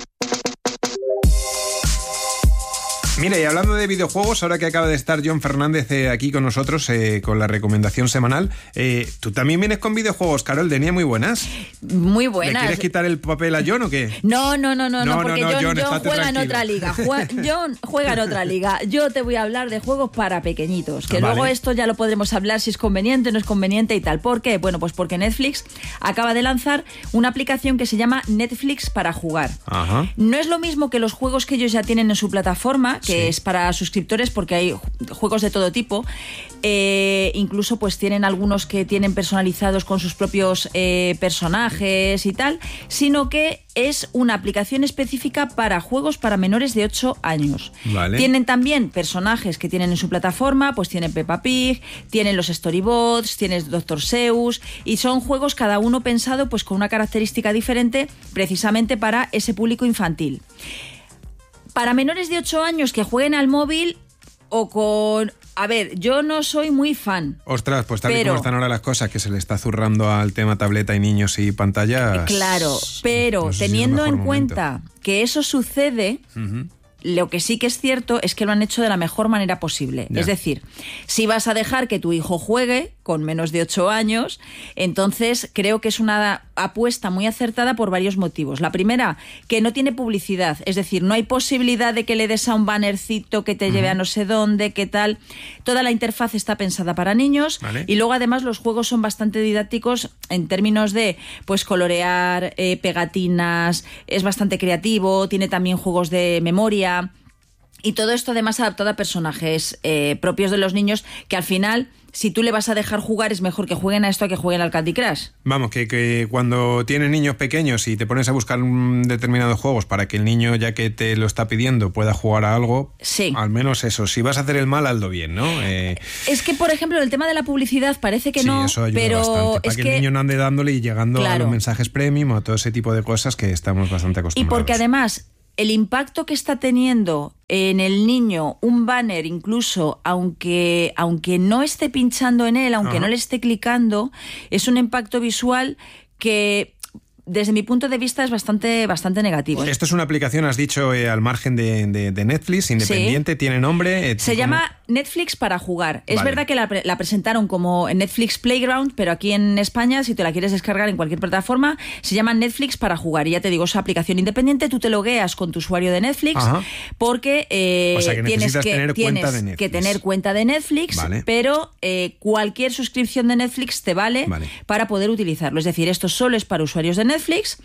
Mira, y hablando de videojuegos, ahora que acaba de estar Jon Fernández eh, aquí con nosotros eh, con la recomendación semanal, eh, tú también vienes con videojuegos, Carol Denia, muy buenas. Muy buenas. ¿Le quieres quitar el papel a Jon o qué? No, no, no, no, no, No, porque no, no, Jon, Jon, Jon estate juega en tranquilo. otra liga. Jue- Jon juega en otra liga. Yo te voy a hablar de juegos para pequeñitos, que Vale. luego esto ya lo podremos hablar si es conveniente o no es conveniente y tal. ¿Por qué? Bueno, pues porque Netflix acaba de lanzar una aplicación que se llama Netflix para jugar. Ajá. No es lo mismo que los juegos que ellos ya tienen en su plataforma, que Sí. es para suscriptores, porque hay juegos de todo tipo. Eh, incluso pues tienen algunos que tienen personalizados con sus propios eh, personajes y tal, sino que es una aplicación específica para juegos para menores de ocho años. Vale. Tienen también personajes que tienen en su plataforma, pues tienen Peppa Pig, tienen los Storybots, tienes doctor Seuss, y son juegos cada uno pensado pues con una característica diferente precisamente para ese público infantil. Para menores de ocho años que jueguen al móvil o con... A ver, yo no soy muy fan. Ostras, pues tal y Pero- como están ahora las cosas, que se le está zurrando al tema tableta y niños y pantallas. Claro, pero no sé si es el teniendo mejor en momento. cuenta que eso sucede, Ujú. lo que sí que es cierto es que lo han hecho de la mejor manera posible. Ya. Es decir, si vas a dejar que tu hijo juegue con menos de ocho años, entonces creo que es una apuesta muy acertada por varios motivos. La primera, que no tiene publicidad, es decir, no hay posibilidad de que le des a un bannercito que te lleve a no sé dónde, qué tal. Toda la interfaz está pensada para niños. Vale. Y luego además los juegos son bastante didácticos en términos de pues colorear, eh, pegatinas, es bastante creativo, tiene también juegos de memoria. Y todo esto además adaptado a personajes eh, propios de los niños, que al final, si tú le vas a dejar jugar, es mejor que jueguen a esto que jueguen al Candy Crush. Vamos, que, que cuando tienes niños pequeños y te pones a buscar un determinados juegos para que el niño, ya que te lo está pidiendo, pueda jugar a algo, sí. Al menos eso, si vas a hacer el mal, hazlo bien, ¿no? Eh... Es que, por ejemplo, el tema de la publicidad parece que sí, no, eso ayuda pero bastante, para es que, que el niño no ande dándole y llegando claro. a los mensajes premium o a todo ese tipo de cosas que estamos bastante acostumbrados. Y porque además el impacto que está teniendo en el niño un banner, incluso aunque, aunque no esté pinchando en él, aunque Ajá. no le esté clicando, es un impacto visual que, desde mi punto de vista, es bastante, bastante negativo. Esto es una aplicación, has dicho, eh, al margen de, de, de Netflix, independiente, sí. tiene nombre. Eh, Se ¿cómo? llama Netflix para jugar. Es vale. verdad que la, la presentaron como Netflix Playground, pero aquí en España, si te la quieres descargar en cualquier plataforma, se llama Netflix para jugar. Y ya te digo, es aplicación independiente, tú te logueas con tu usuario de Netflix, Ajá. porque eh, o sea, que tienes, que, tener, tienes cuenta de Netflix. que tener cuenta de Netflix, vale. pero eh, cualquier suscripción de Netflix te vale, vale para poder utilizarlo. Es decir, esto solo es para usuarios de Netflix.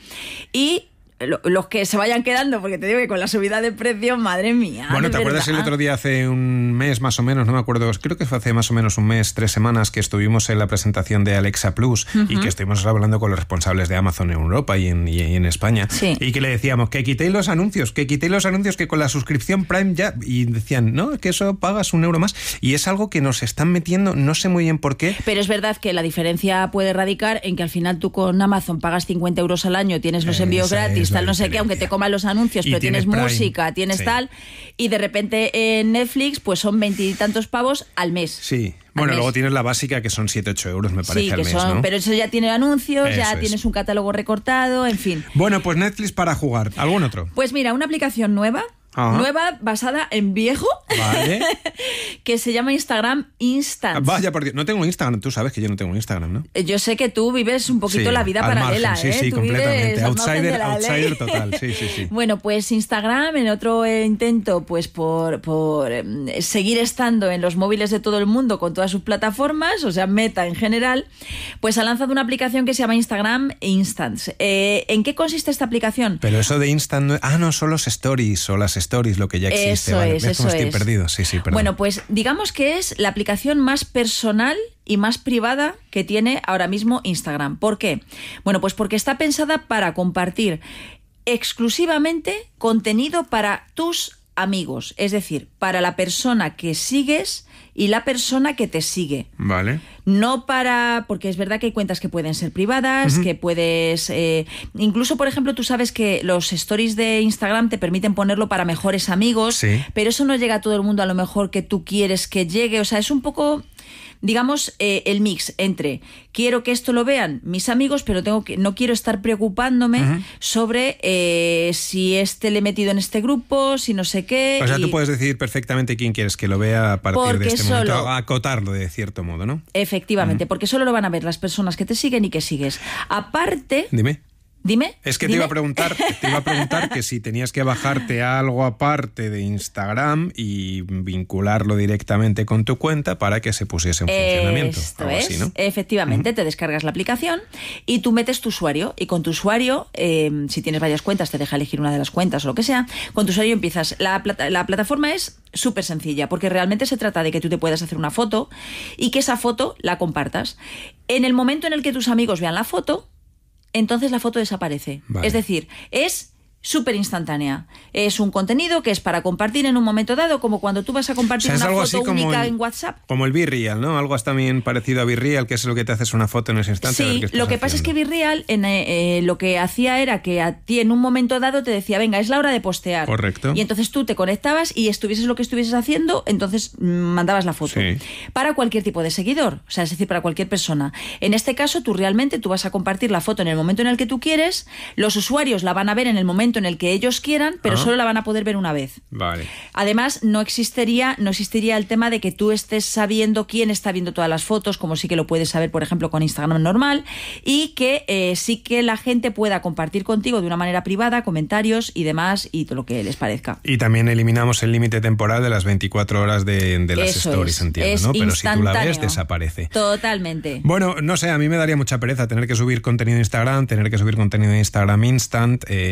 Y los que se vayan quedando, porque te digo que con la subida de precios, madre mía. Bueno, ¿te acuerdas el otro día, hace un mes más o menos, no me acuerdo, creo que fue hace más o menos un mes, tres semanas, que estuvimos en la presentación de Alexa Plus uh-huh. y que estuvimos hablando con los responsables de Amazon en Europa y en, y en España, sí. y que le decíamos que quitéis los anuncios, que quitéis los anuncios, que con la suscripción Prime ya, y decían, no, que eso pagas un euro más, y es algo que nos están metiendo, no sé muy bien por qué. Pero es verdad que la diferencia puede radicar en que al final tú con Amazon pagas cincuenta euros al año, tienes los envíos Esa gratis, tal, no sé qué, aunque te coman los anuncios, pero tienes, tienes música, tienes sí. tal, y de repente en Netflix pues son veintitantos pavos al mes. Sí. Bueno, luego tienes la básica, que son siete ocho euros, me parece, sí, al que mes, son, ¿no? Pero eso ya tiene anuncios, eso ya es. Tienes un catálogo recortado, en fin. Bueno, pues Netflix para jugar. ¿Algún otro? Pues mira, una aplicación nueva, Ajá. nueva basada en viejo, vale. que se llama Instagram Instant. Vaya por Dios, no tengo Instagram, tú sabes que yo no tengo Instagram, ¿no? Yo sé que tú vives un poquito sí, la vida paralela, margen, sí, ¿eh? Sí, tú completamente. Outsider, outsider total, sí, sí, sí. Bueno, pues Instagram, en otro intento, pues por, por eh, seguir estando en los móviles de todo el mundo con todas sus plataformas, o sea, Meta en general, pues ha lanzado una aplicación que se llama Instagram Instants. Eh, ¿En qué consiste esta aplicación? Pero eso de Instant, no, ah, no, son los stories o las stories, lo que ya existe. Eso vale. es, ¿Ves eso cómo estoy es. perdido? Sí, sí, perdón. Bueno, pues digamos que es la aplicación más personal y más privada que tiene ahora mismo Instagram. ¿Por qué? Bueno, pues porque está pensada para compartir exclusivamente contenido para tus amigos, es decir, para la persona que sigues y la persona que te sigue. Vale. No para... Porque es verdad que hay cuentas que pueden ser privadas, uh-huh. que puedes... Eh, incluso, por ejemplo, tú sabes que los stories de Instagram te permiten ponerlo para mejores amigos, sí. pero eso no llega a todo el mundo a lo mejor que tú quieres que llegue. O sea, es un poco... digamos, eh, el mix entre quiero que esto lo vean mis amigos, pero tengo que no quiero estar preocupándome uh-huh. sobre eh, si este le he metido en este grupo, si no sé qué. O sea, y... tú puedes decidir perfectamente quién quieres que lo vea a partir porque de este solo... momento, acotarlo de cierto modo, ¿no? Efectivamente, uh-huh. porque solo lo van a ver las personas que te siguen y que sigues. Aparte... Dime. Dime. Es que dime. te iba a preguntar, te iba a preguntar que si tenías que bajarte algo aparte de Instagram y vincularlo directamente con tu cuenta para que se pusiese en funcionamiento. Esto algo es, así, ¿no? Efectivamente, Uh-huh. te descargas la aplicación y tú metes tu usuario y con tu usuario, eh, si tienes varias cuentas, te deja elegir una de las cuentas o lo que sea, con tu usuario empiezas. La, plata, la plataforma es súper sencilla porque realmente se trata de que tú te puedas hacer una foto y que esa foto la compartas. En el momento en el que tus amigos vean la foto, entonces la foto desaparece. Vale. Es decir, es súper instantánea. Es un contenido que es para compartir en un momento dado, como cuando tú vas a compartir, o sea, una foto única el, en WhatsApp. Como el BeReal, ¿no? Algo también parecido a BeReal, que es lo que te haces una foto en ese instante. Sí, a ver qué lo que haciendo. pasa es que BeReal en, eh, lo que hacía era que a ti en un momento dado te decía, venga, es la hora de postear. Correcto. Y entonces tú te conectabas y estuvieses lo que estuvieses haciendo, entonces mmm, mandabas la foto. Sí. Para cualquier tipo de seguidor, o sea, es decir, para cualquier persona. En este caso, tú realmente tú vas a compartir la foto en el momento en el que tú quieres, los usuarios la van a ver en el momento en el que ellos quieran, pero Ajá. solo la van a poder ver una vez. Vale. Además, no existiría, no existiría el tema de que tú estés sabiendo quién está viendo todas las fotos, como sí que lo puedes saber, por ejemplo, con Instagram normal, y que eh, sí que la gente pueda compartir contigo de una manera privada comentarios y demás, y todo lo que les parezca. Y también eliminamos el límite temporal de las veinticuatro horas de, de las Eso stories, es, entiendo, es ¿no? Pero si tú la ves, instantáneo. desaparece. Totalmente. Bueno, no sé, a mí me daría mucha pereza tener que subir contenido de Instagram, tener que subir contenido de Instagram Instant. Eh,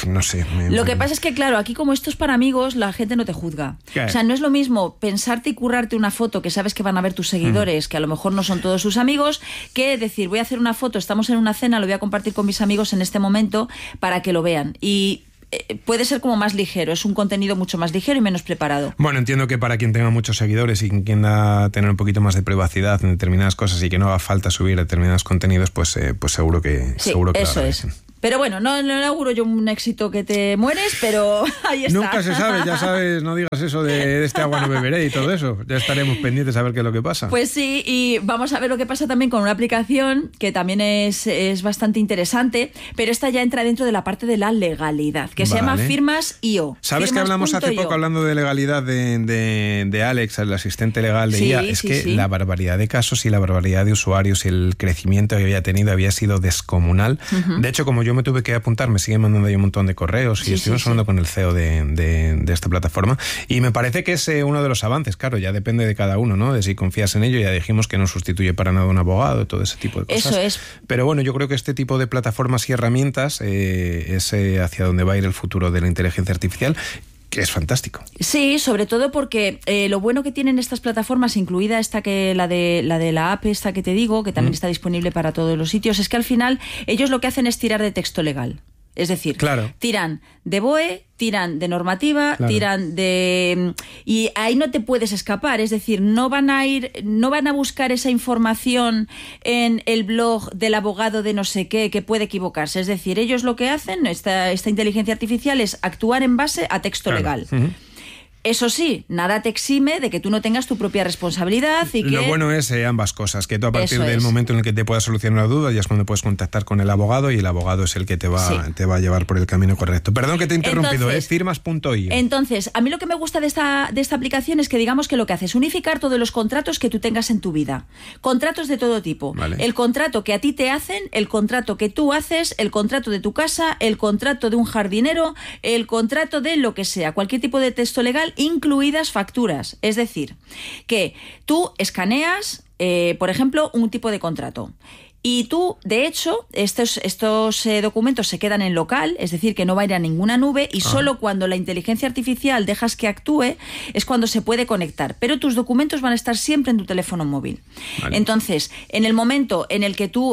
no sé. Me, lo que me... pasa es que, claro, aquí como esto es para amigos, la gente no te juzga. ¿Qué? O sea, no es lo mismo pensarte y currarte una foto que sabes que van a ver tus seguidores, mm. que a lo mejor no son todos sus amigos, que decir, voy a hacer una foto, estamos en una cena, lo voy a compartir con mis amigos en este momento para que lo vean. Y puede ser como más ligero, es un contenido mucho más ligero y menos preparado. Bueno, entiendo que para quien tenga muchos seguidores y quien quiera tener un poquito más de privacidad en determinadas cosas y que no haga falta subir determinados contenidos, pues, eh, pues seguro que, sí, seguro que eso es. Pero bueno, no, no le auguro yo un éxito que te mueres, pero ahí está. Nunca se sabe, ya sabes, no digas eso de, de este agua no beberé y todo eso. Ya estaremos pendientes a ver qué es lo que pasa. Pues sí, y vamos a ver lo que pasa también con una aplicación que también es, es bastante interesante, pero esta ya entra dentro de la parte de la legalidad, que vale. se llama Firmas punto i o. ¿Sabes que hablamos hace poco hablando de legalidad de, de, de Alex, el asistente legal de sí, I A? Es sí, que sí. la barbaridad de casos y la barbaridad de usuarios y el crecimiento que había tenido había sido descomunal. Uh-huh. De hecho, como yo me tuve que apuntar, me siguen mandando ahí un montón de correos sí, y estuvimos sí, hablando sí. con el C E O de, de, de esta plataforma y me parece que es eh, uno de los avances, claro, ya depende de cada uno, ¿no? De si confías en ello. Ya dijimos que no sustituye para nada a un abogado, todo ese tipo de cosas. Eso es. Pero bueno, yo creo que este tipo de plataformas y herramientas eh, es eh, hacia donde va a ir el futuro de la inteligencia artificial, que es fantástico. Sí, sobre todo porque eh, lo bueno que tienen estas plataformas, incluida esta que la de la de la app esta que te digo, que también mm. está disponible para todos los sitios, es que al final ellos lo que hacen es tirar de texto legal. Es decir, claro. tiran de B O E, tiran de normativa, claro. tiran de... Y ahí no te puedes escapar, es decir, no van a ir, no van a buscar esa información en el blog del abogado de no sé qué, que puede equivocarse. Es decir, ellos lo que hacen, esta, esta inteligencia artificial, es actuar en base a texto claro. legal. Uh-huh. Eso sí, nada te exime de que tú no tengas tu propia responsabilidad y que... Lo bueno es eh, ambas cosas, que tú a partir Eso del es. momento en el que te puedas solucionar una duda ya es cuando puedes contactar con el abogado y el abogado es el que te va, sí. te va a llevar por el camino correcto. Perdón que te he interrumpido, Entonces, ¿eh? Firmas punto i o. Entonces, a mí lo que me gusta de esta, de esta aplicación es que digamos que lo que hace es unificar todos los contratos que tú tengas en tu vida. Contratos de todo tipo. Vale. El contrato que a ti te hacen, el contrato que tú haces, el contrato de tu casa, el contrato de un jardinero, el contrato de lo que sea, cualquier tipo de texto legal, incluidas facturas. Es decir, que tú escaneas, eh, por ejemplo, un tipo de contrato. Y tú, de hecho, estos, estos eh, documentos se quedan en local, es decir, que no va a ir a ninguna nube y ah. solo cuando la inteligencia artificial dejas que actúe es cuando se puede conectar. Pero tus documentos van a estar siempre en tu teléfono móvil. Vale. Entonces, en el momento en el que tú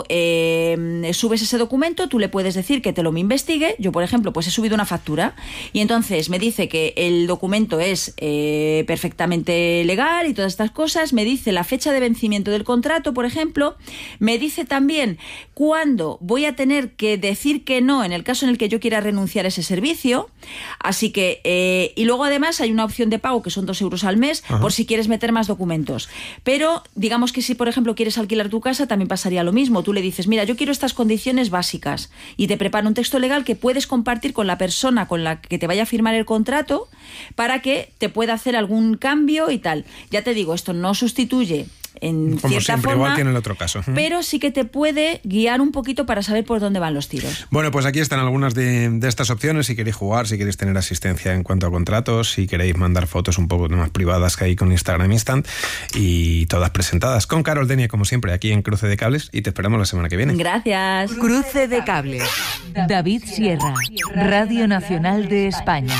eh, subes ese documento, tú le puedes decir que te lo investigue. Yo, por ejemplo, pues he subido una factura y entonces me dice que el documento es eh, perfectamente legal y todas estas cosas. Me dice la fecha de vencimiento del contrato, por ejemplo. Me dice también También cuándo voy a tener que decir que no en el caso en el que yo quiera renunciar a ese servicio. Así que, eh, y luego además hay una opción de pago que son dos euros al mes Ajá. por si quieres meter más documentos. Pero digamos que si, por ejemplo, quieres alquilar tu casa, también pasaría lo mismo. Tú le dices, mira, yo quiero estas condiciones básicas y te prepara un texto legal que puedes compartir con la persona con la que te vaya a firmar el contrato para que te pueda hacer algún cambio y tal. Ya te digo, esto no sustituye en Como cierta siempre, forma, igual tiene el otro caso. pero sí que te puede guiar un poquito para saber por dónde van los tiros. Bueno, pues aquí están algunas de, de estas opciones. Si queréis jugar, si queréis tener asistencia en cuanto a contratos, si queréis mandar fotos un poco más privadas que hay con Instagram Instant, y todas presentadas con Carol Denia, como siempre, aquí en Cruce de Cables, y te esperamos la semana que viene. Gracias. Cruce de Cables. David Sierra, Radio Nacional de España.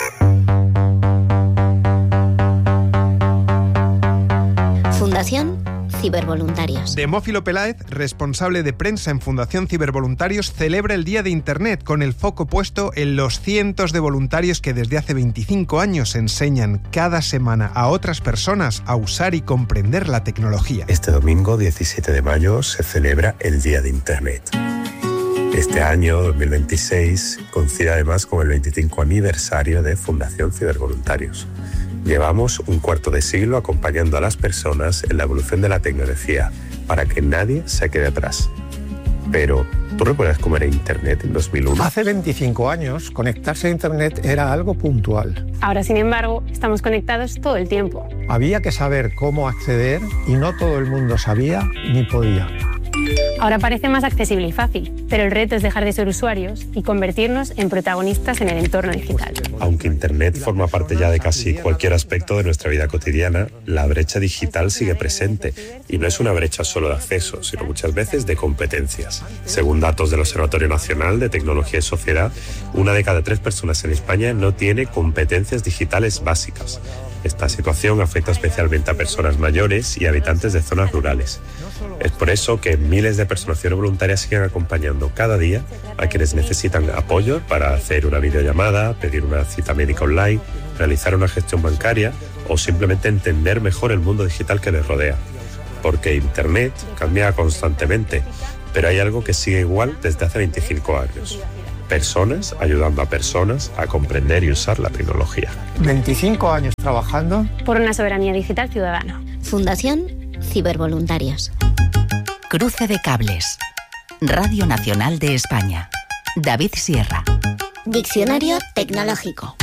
Fundación Cibervoluntarios. Demófilo Peláez, responsable de prensa en Fundación Cibervoluntarios, celebra el Día de Internet con el foco puesto en los cientos de voluntarios que desde hace veinticinco años enseñan cada semana a otras personas a usar y comprender la tecnología. Este domingo, diecisiete de mayo, se celebra el Día de Internet. Este año, dos mil veintiséis, coincide además con el veinticinco aniversario de Fundación Cibervoluntarios. Llevamos un cuarto de siglo acompañando a las personas en la evolución de la tecnología para que nadie se quede atrás. Pero, ¿tú recuerdas cómo era Internet en dos mil uno? Hace veinticinco años, conectarse a Internet era algo puntual. Ahora, sin embargo, estamos conectados todo el tiempo. Había que saber cómo acceder y no todo el mundo sabía ni podía. Ahora parece más accesible y fácil, pero el reto es dejar de ser usuarios y convertirnos en protagonistas en el entorno digital. Aunque Internet forma parte ya de casi cualquier aspecto de nuestra vida cotidiana, la brecha digital sigue presente y no es una brecha solo de acceso, sino muchas veces de competencias. Según datos del Observatorio Nacional de Tecnología y Sociedad, una de cada tres personas en España no tiene competencias digitales básicas. Esta situación afecta especialmente a personas mayores y habitantes de zonas rurales. Es por eso que miles de personas voluntarias siguen acompañando cada día a quienes necesitan apoyo para hacer una videollamada, pedir una cita médica online, realizar una gestión bancaria o simplemente entender mejor el mundo digital que les rodea. Porque Internet cambia constantemente, pero hay algo que sigue igual desde hace veinticinco años. Personas ayudando a personas a comprender y usar la tecnología. veinticinco años trabajando por una soberanía digital ciudadana. Fundación Cibervoluntarios. Cruce de cables. Radio Nacional de España. David Sierra. Diccionario tecnológico.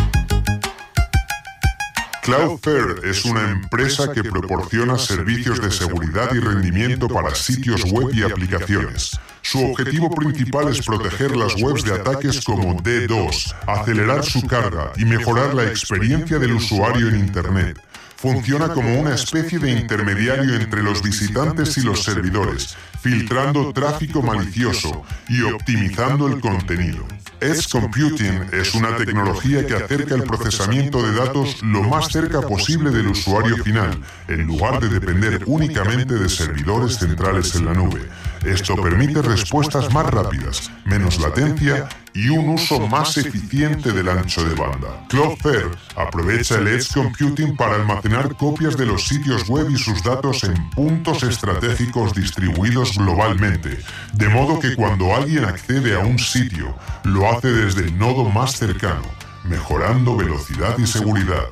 Cloudflare es una empresa que proporciona servicios de seguridad y rendimiento para sitios web y aplicaciones. Su objetivo principal es proteger las webs de ataques como D dos, acelerar su carga y mejorar la experiencia del usuario en Internet. Funciona como una especie de intermediario entre los visitantes y los servidores, filtrando tráfico malicioso y optimizando el contenido. Edge Computing es una tecnología que acerca el procesamiento de datos lo más cerca posible del usuario final, en lugar de depender únicamente de servidores centrales en la nube. Esto permite respuestas más rápidas, menos latencia y un uso más eficiente del ancho de banda. Cloudflare aprovecha el Edge Computing para almacenar copias de los sitios web y sus datos en puntos estratégicos distribuidos globalmente, de modo que cuando alguien accede a un sitio, lo hace desde el nodo más cercano, mejorando velocidad y seguridad.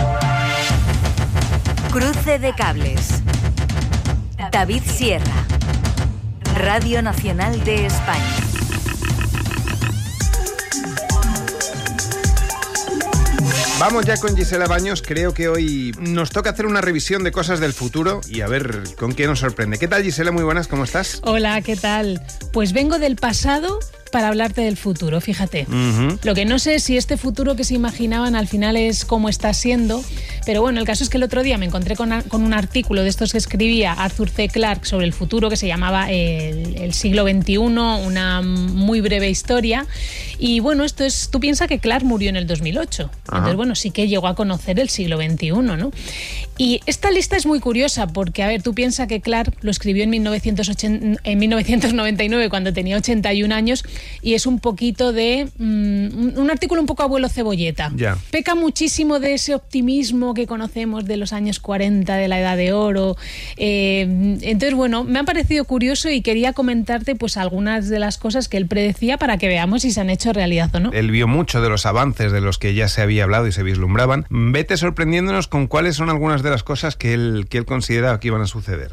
Cruce de cables. David Sierra. Radio Nacional de España. Vamos ya con Gisela Baños. Creo que hoy nos toca hacer una revisión de cosas del futuro y a ver con qué nos sorprende. ¿Qué tal, Gisela? Muy buenas, ¿cómo estás? Hola, ¿qué tal? Pues vengo del pasado para hablarte del futuro, fíjate. Uh-huh. Lo que no sé es si este futuro que se imaginaban al final es como está siendo, pero bueno, el caso es que el otro día me encontré con, con un artículo de estos que escribía Arthur C. Clarke sobre el futuro que se llamaba el, el siglo veintiuno, una muy breve historia. Y bueno, esto es, tú piensas que Clarke murió en el dos mil ocho. Ajá. Entonces, bueno, sí que llegó a conocer el siglo veintiuno, ¿no? Y esta lista es muy curiosa porque, a ver, tú piensas que Clarke lo escribió en, mil novecientos ochenta, en mil novecientos noventa y nueve cuando tenía ochenta y un años y es un poquito de... Um, un artículo un poco abuelo cebolleta. Ya. Peca muchísimo de ese optimismo que conocemos de los años cuarenta, de la Edad de Oro. Eh, entonces, bueno, me ha parecido curioso y quería comentarte pues algunas de las cosas que él predecía para que veamos si se han hecho realidad o no. Él vio mucho de los avances de los que ya se había hablado y se vislumbraban. Vete sorprendiéndonos con cuáles son algunas de las cosas que él, que él consideraba que iban a suceder.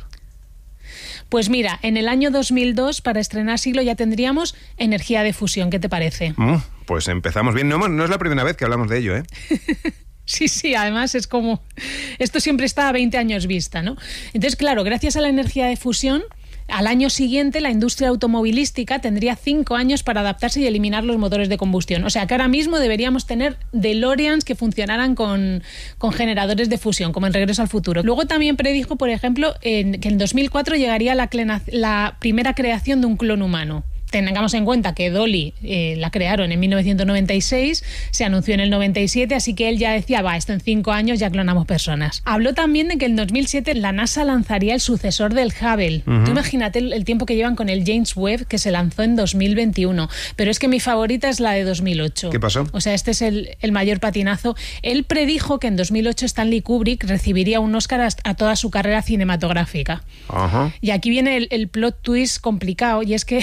Pues mira, en el año dos mil dos, para estrenar siglo, ya tendríamos energía de fusión. ¿Qué te parece? Mm, pues empezamos bien. No, no es la primera vez que hablamos de ello, ¿eh? Sí, sí, además es como... Esto siempre está a veinte años vista, ¿no? Entonces, claro, gracias a la energía de fusión, al año siguiente la industria automovilística tendría cinco años para adaptarse y eliminar los motores de combustión. O sea que ahora mismo deberíamos tener DeLoreans que funcionaran con, con generadores de fusión, como en Regreso al Futuro. Luego también predijo, por ejemplo, en, que en dos mil cuatro llegaría la, clena, la primera creación de un clon humano. Tengamos en cuenta que Dolly eh, la crearon en mil novecientos noventa y seis, se anunció en el noventa y siete, así que él ya decía, va, esto en cinco años ya clonamos personas. Habló también de que en dos mil siete la NASA lanzaría el sucesor del Hubble. Uh-huh. Tú imagínate el, el tiempo que llevan con el James Webb, que se lanzó en dos mil veintiuno. Pero es que mi favorita es la de dos mil ocho. ¿Qué pasó? O sea, este es el, el mayor patinazo. Él predijo que en dos mil ocho Stanley Kubrick recibiría un Oscar a, a toda su carrera cinematográfica. Uh-huh. Y aquí viene el, el plot twist complicado, y es que...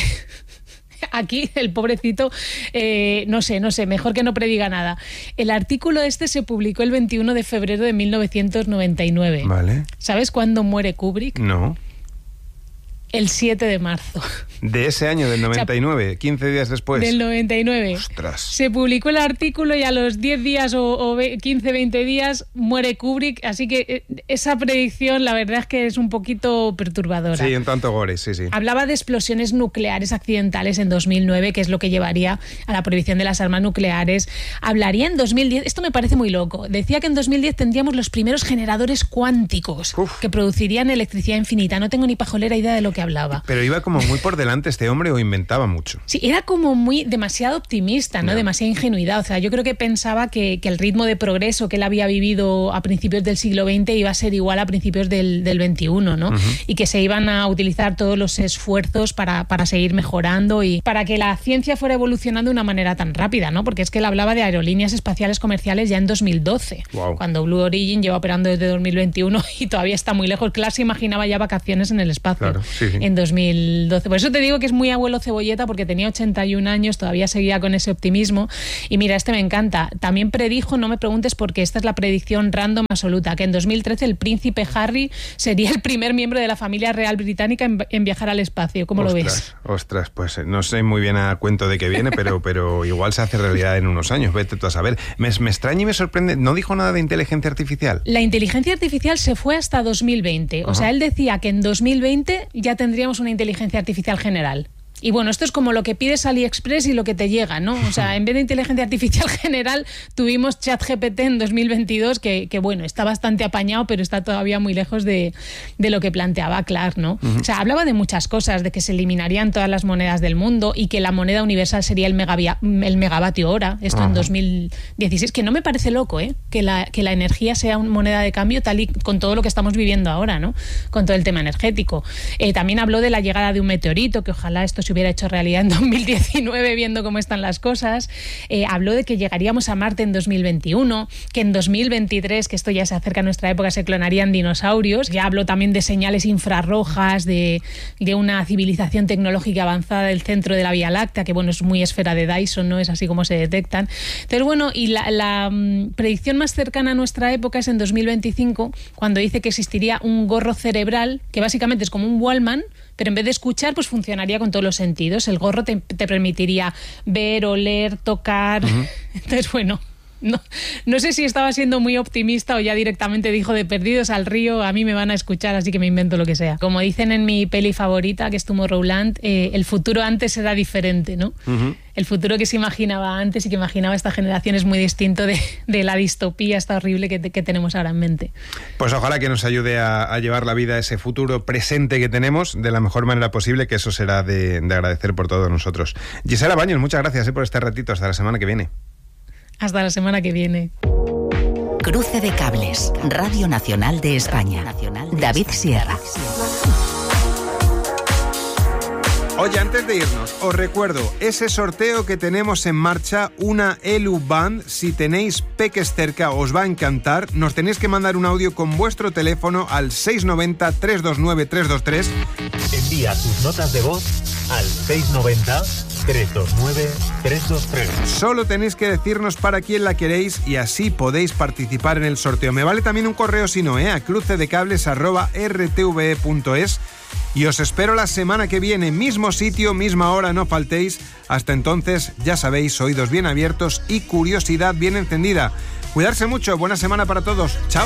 Aquí el pobrecito, eh, no sé, no sé, mejor que no prediga nada. El artículo este se publicó el veintiuno de febrero de mil novecientos noventa y nueve. Vale. ¿Sabes cuándo muere Kubrick? No. El siete de marzo. De ese año, del noventa y nueve, o sea, quince días después. Del noventa y nueve. Ostras. Se publicó el artículo y a los diez días o, o quince, veinte días muere Kubrick, así que esa predicción la verdad es que es un poquito perturbadora. Sí, un tanto gore, sí, sí. Hablaba de explosiones nucleares accidentales en dos mil nueve, que es lo que llevaría a la prohibición de las armas nucleares. Hablaría en dos mil diez, esto me parece muy loco, decía que en dos mil diez tendríamos los primeros generadores cuánticos Uf. que producirían electricidad infinita. No tengo ni pajolera idea de lo que hablaba. Pero iba como muy por delante este hombre o inventaba mucho. Sí, era como muy demasiado optimista, ¿no? no. Demasiada ingenuidad. O sea, yo creo que pensaba que, que el ritmo de progreso que él había vivido a principios del siglo veinte iba a ser igual a principios del, del veintiuno, ¿no? Uh-huh. Y que se iban a utilizar todos los esfuerzos para, para seguir mejorando y para que la ciencia fuera evolucionando de una manera tan rápida, ¿no? Porque es que él hablaba de aerolíneas espaciales comerciales ya en dos mil doce, wow. cuando Blue Origin lleva operando desde dos mil veintiuno y todavía está muy lejos. Claro, se imaginaba ya vacaciones en el espacio. Claro, sí, sí. En dos mil doce. Por eso te digo que es muy abuelo cebolleta, porque tenía ochenta y un años, todavía seguía con ese optimismo. Y mira, este me encanta. También predijo, no me preguntes porque esta es la predicción random absoluta, que en dos mil trece el príncipe Harry sería el primer miembro de la familia real británica en, en viajar al espacio. ¿Cómo ostras, lo ves? Ostras, pues no sé muy bien a cuento de qué viene, pero, pero igual se hace realidad en unos años. Vete tú a saber. Me, me extraña y me sorprende. ¿No dijo nada de inteligencia artificial? La inteligencia artificial se fue hasta dos mil veinte. Ajá. O sea, él decía que en dos mil veinte ya tendríamos una inteligencia artificial general. Y bueno, esto es como lo que pides a AliExpress y lo que te llega, ¿no? O sea, en vez de inteligencia artificial general, tuvimos ChatGPT en dos mil veintidós, que, que bueno, está bastante apañado, pero está todavía muy lejos de, de lo que planteaba Clark, ¿no? Uh-huh. O sea, hablaba de muchas cosas, de que se eliminarían todas las monedas del mundo y que la moneda universal sería el, megavia, el megavatio hora, esto uh-huh. en dos mil dieciséis, que no me parece loco, ¿eh? Que la, que la energía sea una moneda de cambio tal y con todo lo que estamos viviendo ahora, ¿no? Con todo el tema energético. Eh, también habló de la llegada de un meteorito, que ojalá esto se hubiera hecho realidad en dos mil diecinueve viendo cómo están las cosas. Eh, habló de que llegaríamos a Marte en dos mil veintiuno, que en dos mil veintitrés, que esto ya se acerca a nuestra época, se clonarían dinosaurios. Ya habló también de señales infrarrojas, de, de una civilización tecnológica avanzada del centro de la Vía Láctea, que bueno, es muy esfera de Dyson, ¿no? Es así como se detectan. Entonces bueno, y la, la um, predicción más cercana a nuestra época es en dos mil veinticinco, cuando dice que existiría un gorro cerebral, que básicamente es como un Wallman, pero en vez de escuchar, pues funcionaría con todos los sentidos. El gorro te, te permitiría ver, oler, tocar. Uh-huh. Entonces, bueno, no, no sé si estaba siendo muy optimista o ya directamente dijo de perdidos al río, a mí me van a escuchar, así que me invento lo que sea. Como dicen en mi peli favorita, que es Tomorrowland, eh, el futuro antes era diferente, ¿no? Uh-huh. El futuro que se imaginaba antes y que imaginaba esta generación es muy distinto de, de la distopía esta horrible que, que tenemos ahora en mente. Pues ojalá que nos ayude a, a llevar la vida a ese futuro presente que tenemos de la mejor manera posible, que eso será de, de agradecer por todos nosotros. Gisela Baños, muchas gracias eh, por este ratito. Hasta la semana que viene. Hasta la semana que viene. Cruce de cables, Radio Nacional de España. David Sierra. Oye, antes de irnos, os recuerdo ese sorteo que tenemos en marcha, una Elu Band. Si tenéis peques cerca, os va a encantar. Nos tenéis que mandar un audio con vuestro teléfono al seis nueve cero, tres dos nueve, tres dos tres. Envía tus notas de voz al seis nueve cero, tres dos nueve, tres dos tres. Solo tenéis que decirnos para quién la queréis y así podéis participar en el sorteo. Me vale también un correo si no, ¿eh? a crucedecables arroba r t v e punto es. Y os espero la semana que viene, mismo sitio, misma hora, no faltéis. Hasta entonces, ya sabéis, oídos bien abiertos y curiosidad bien encendida. Cuidarse mucho, buena semana para todos. Chao.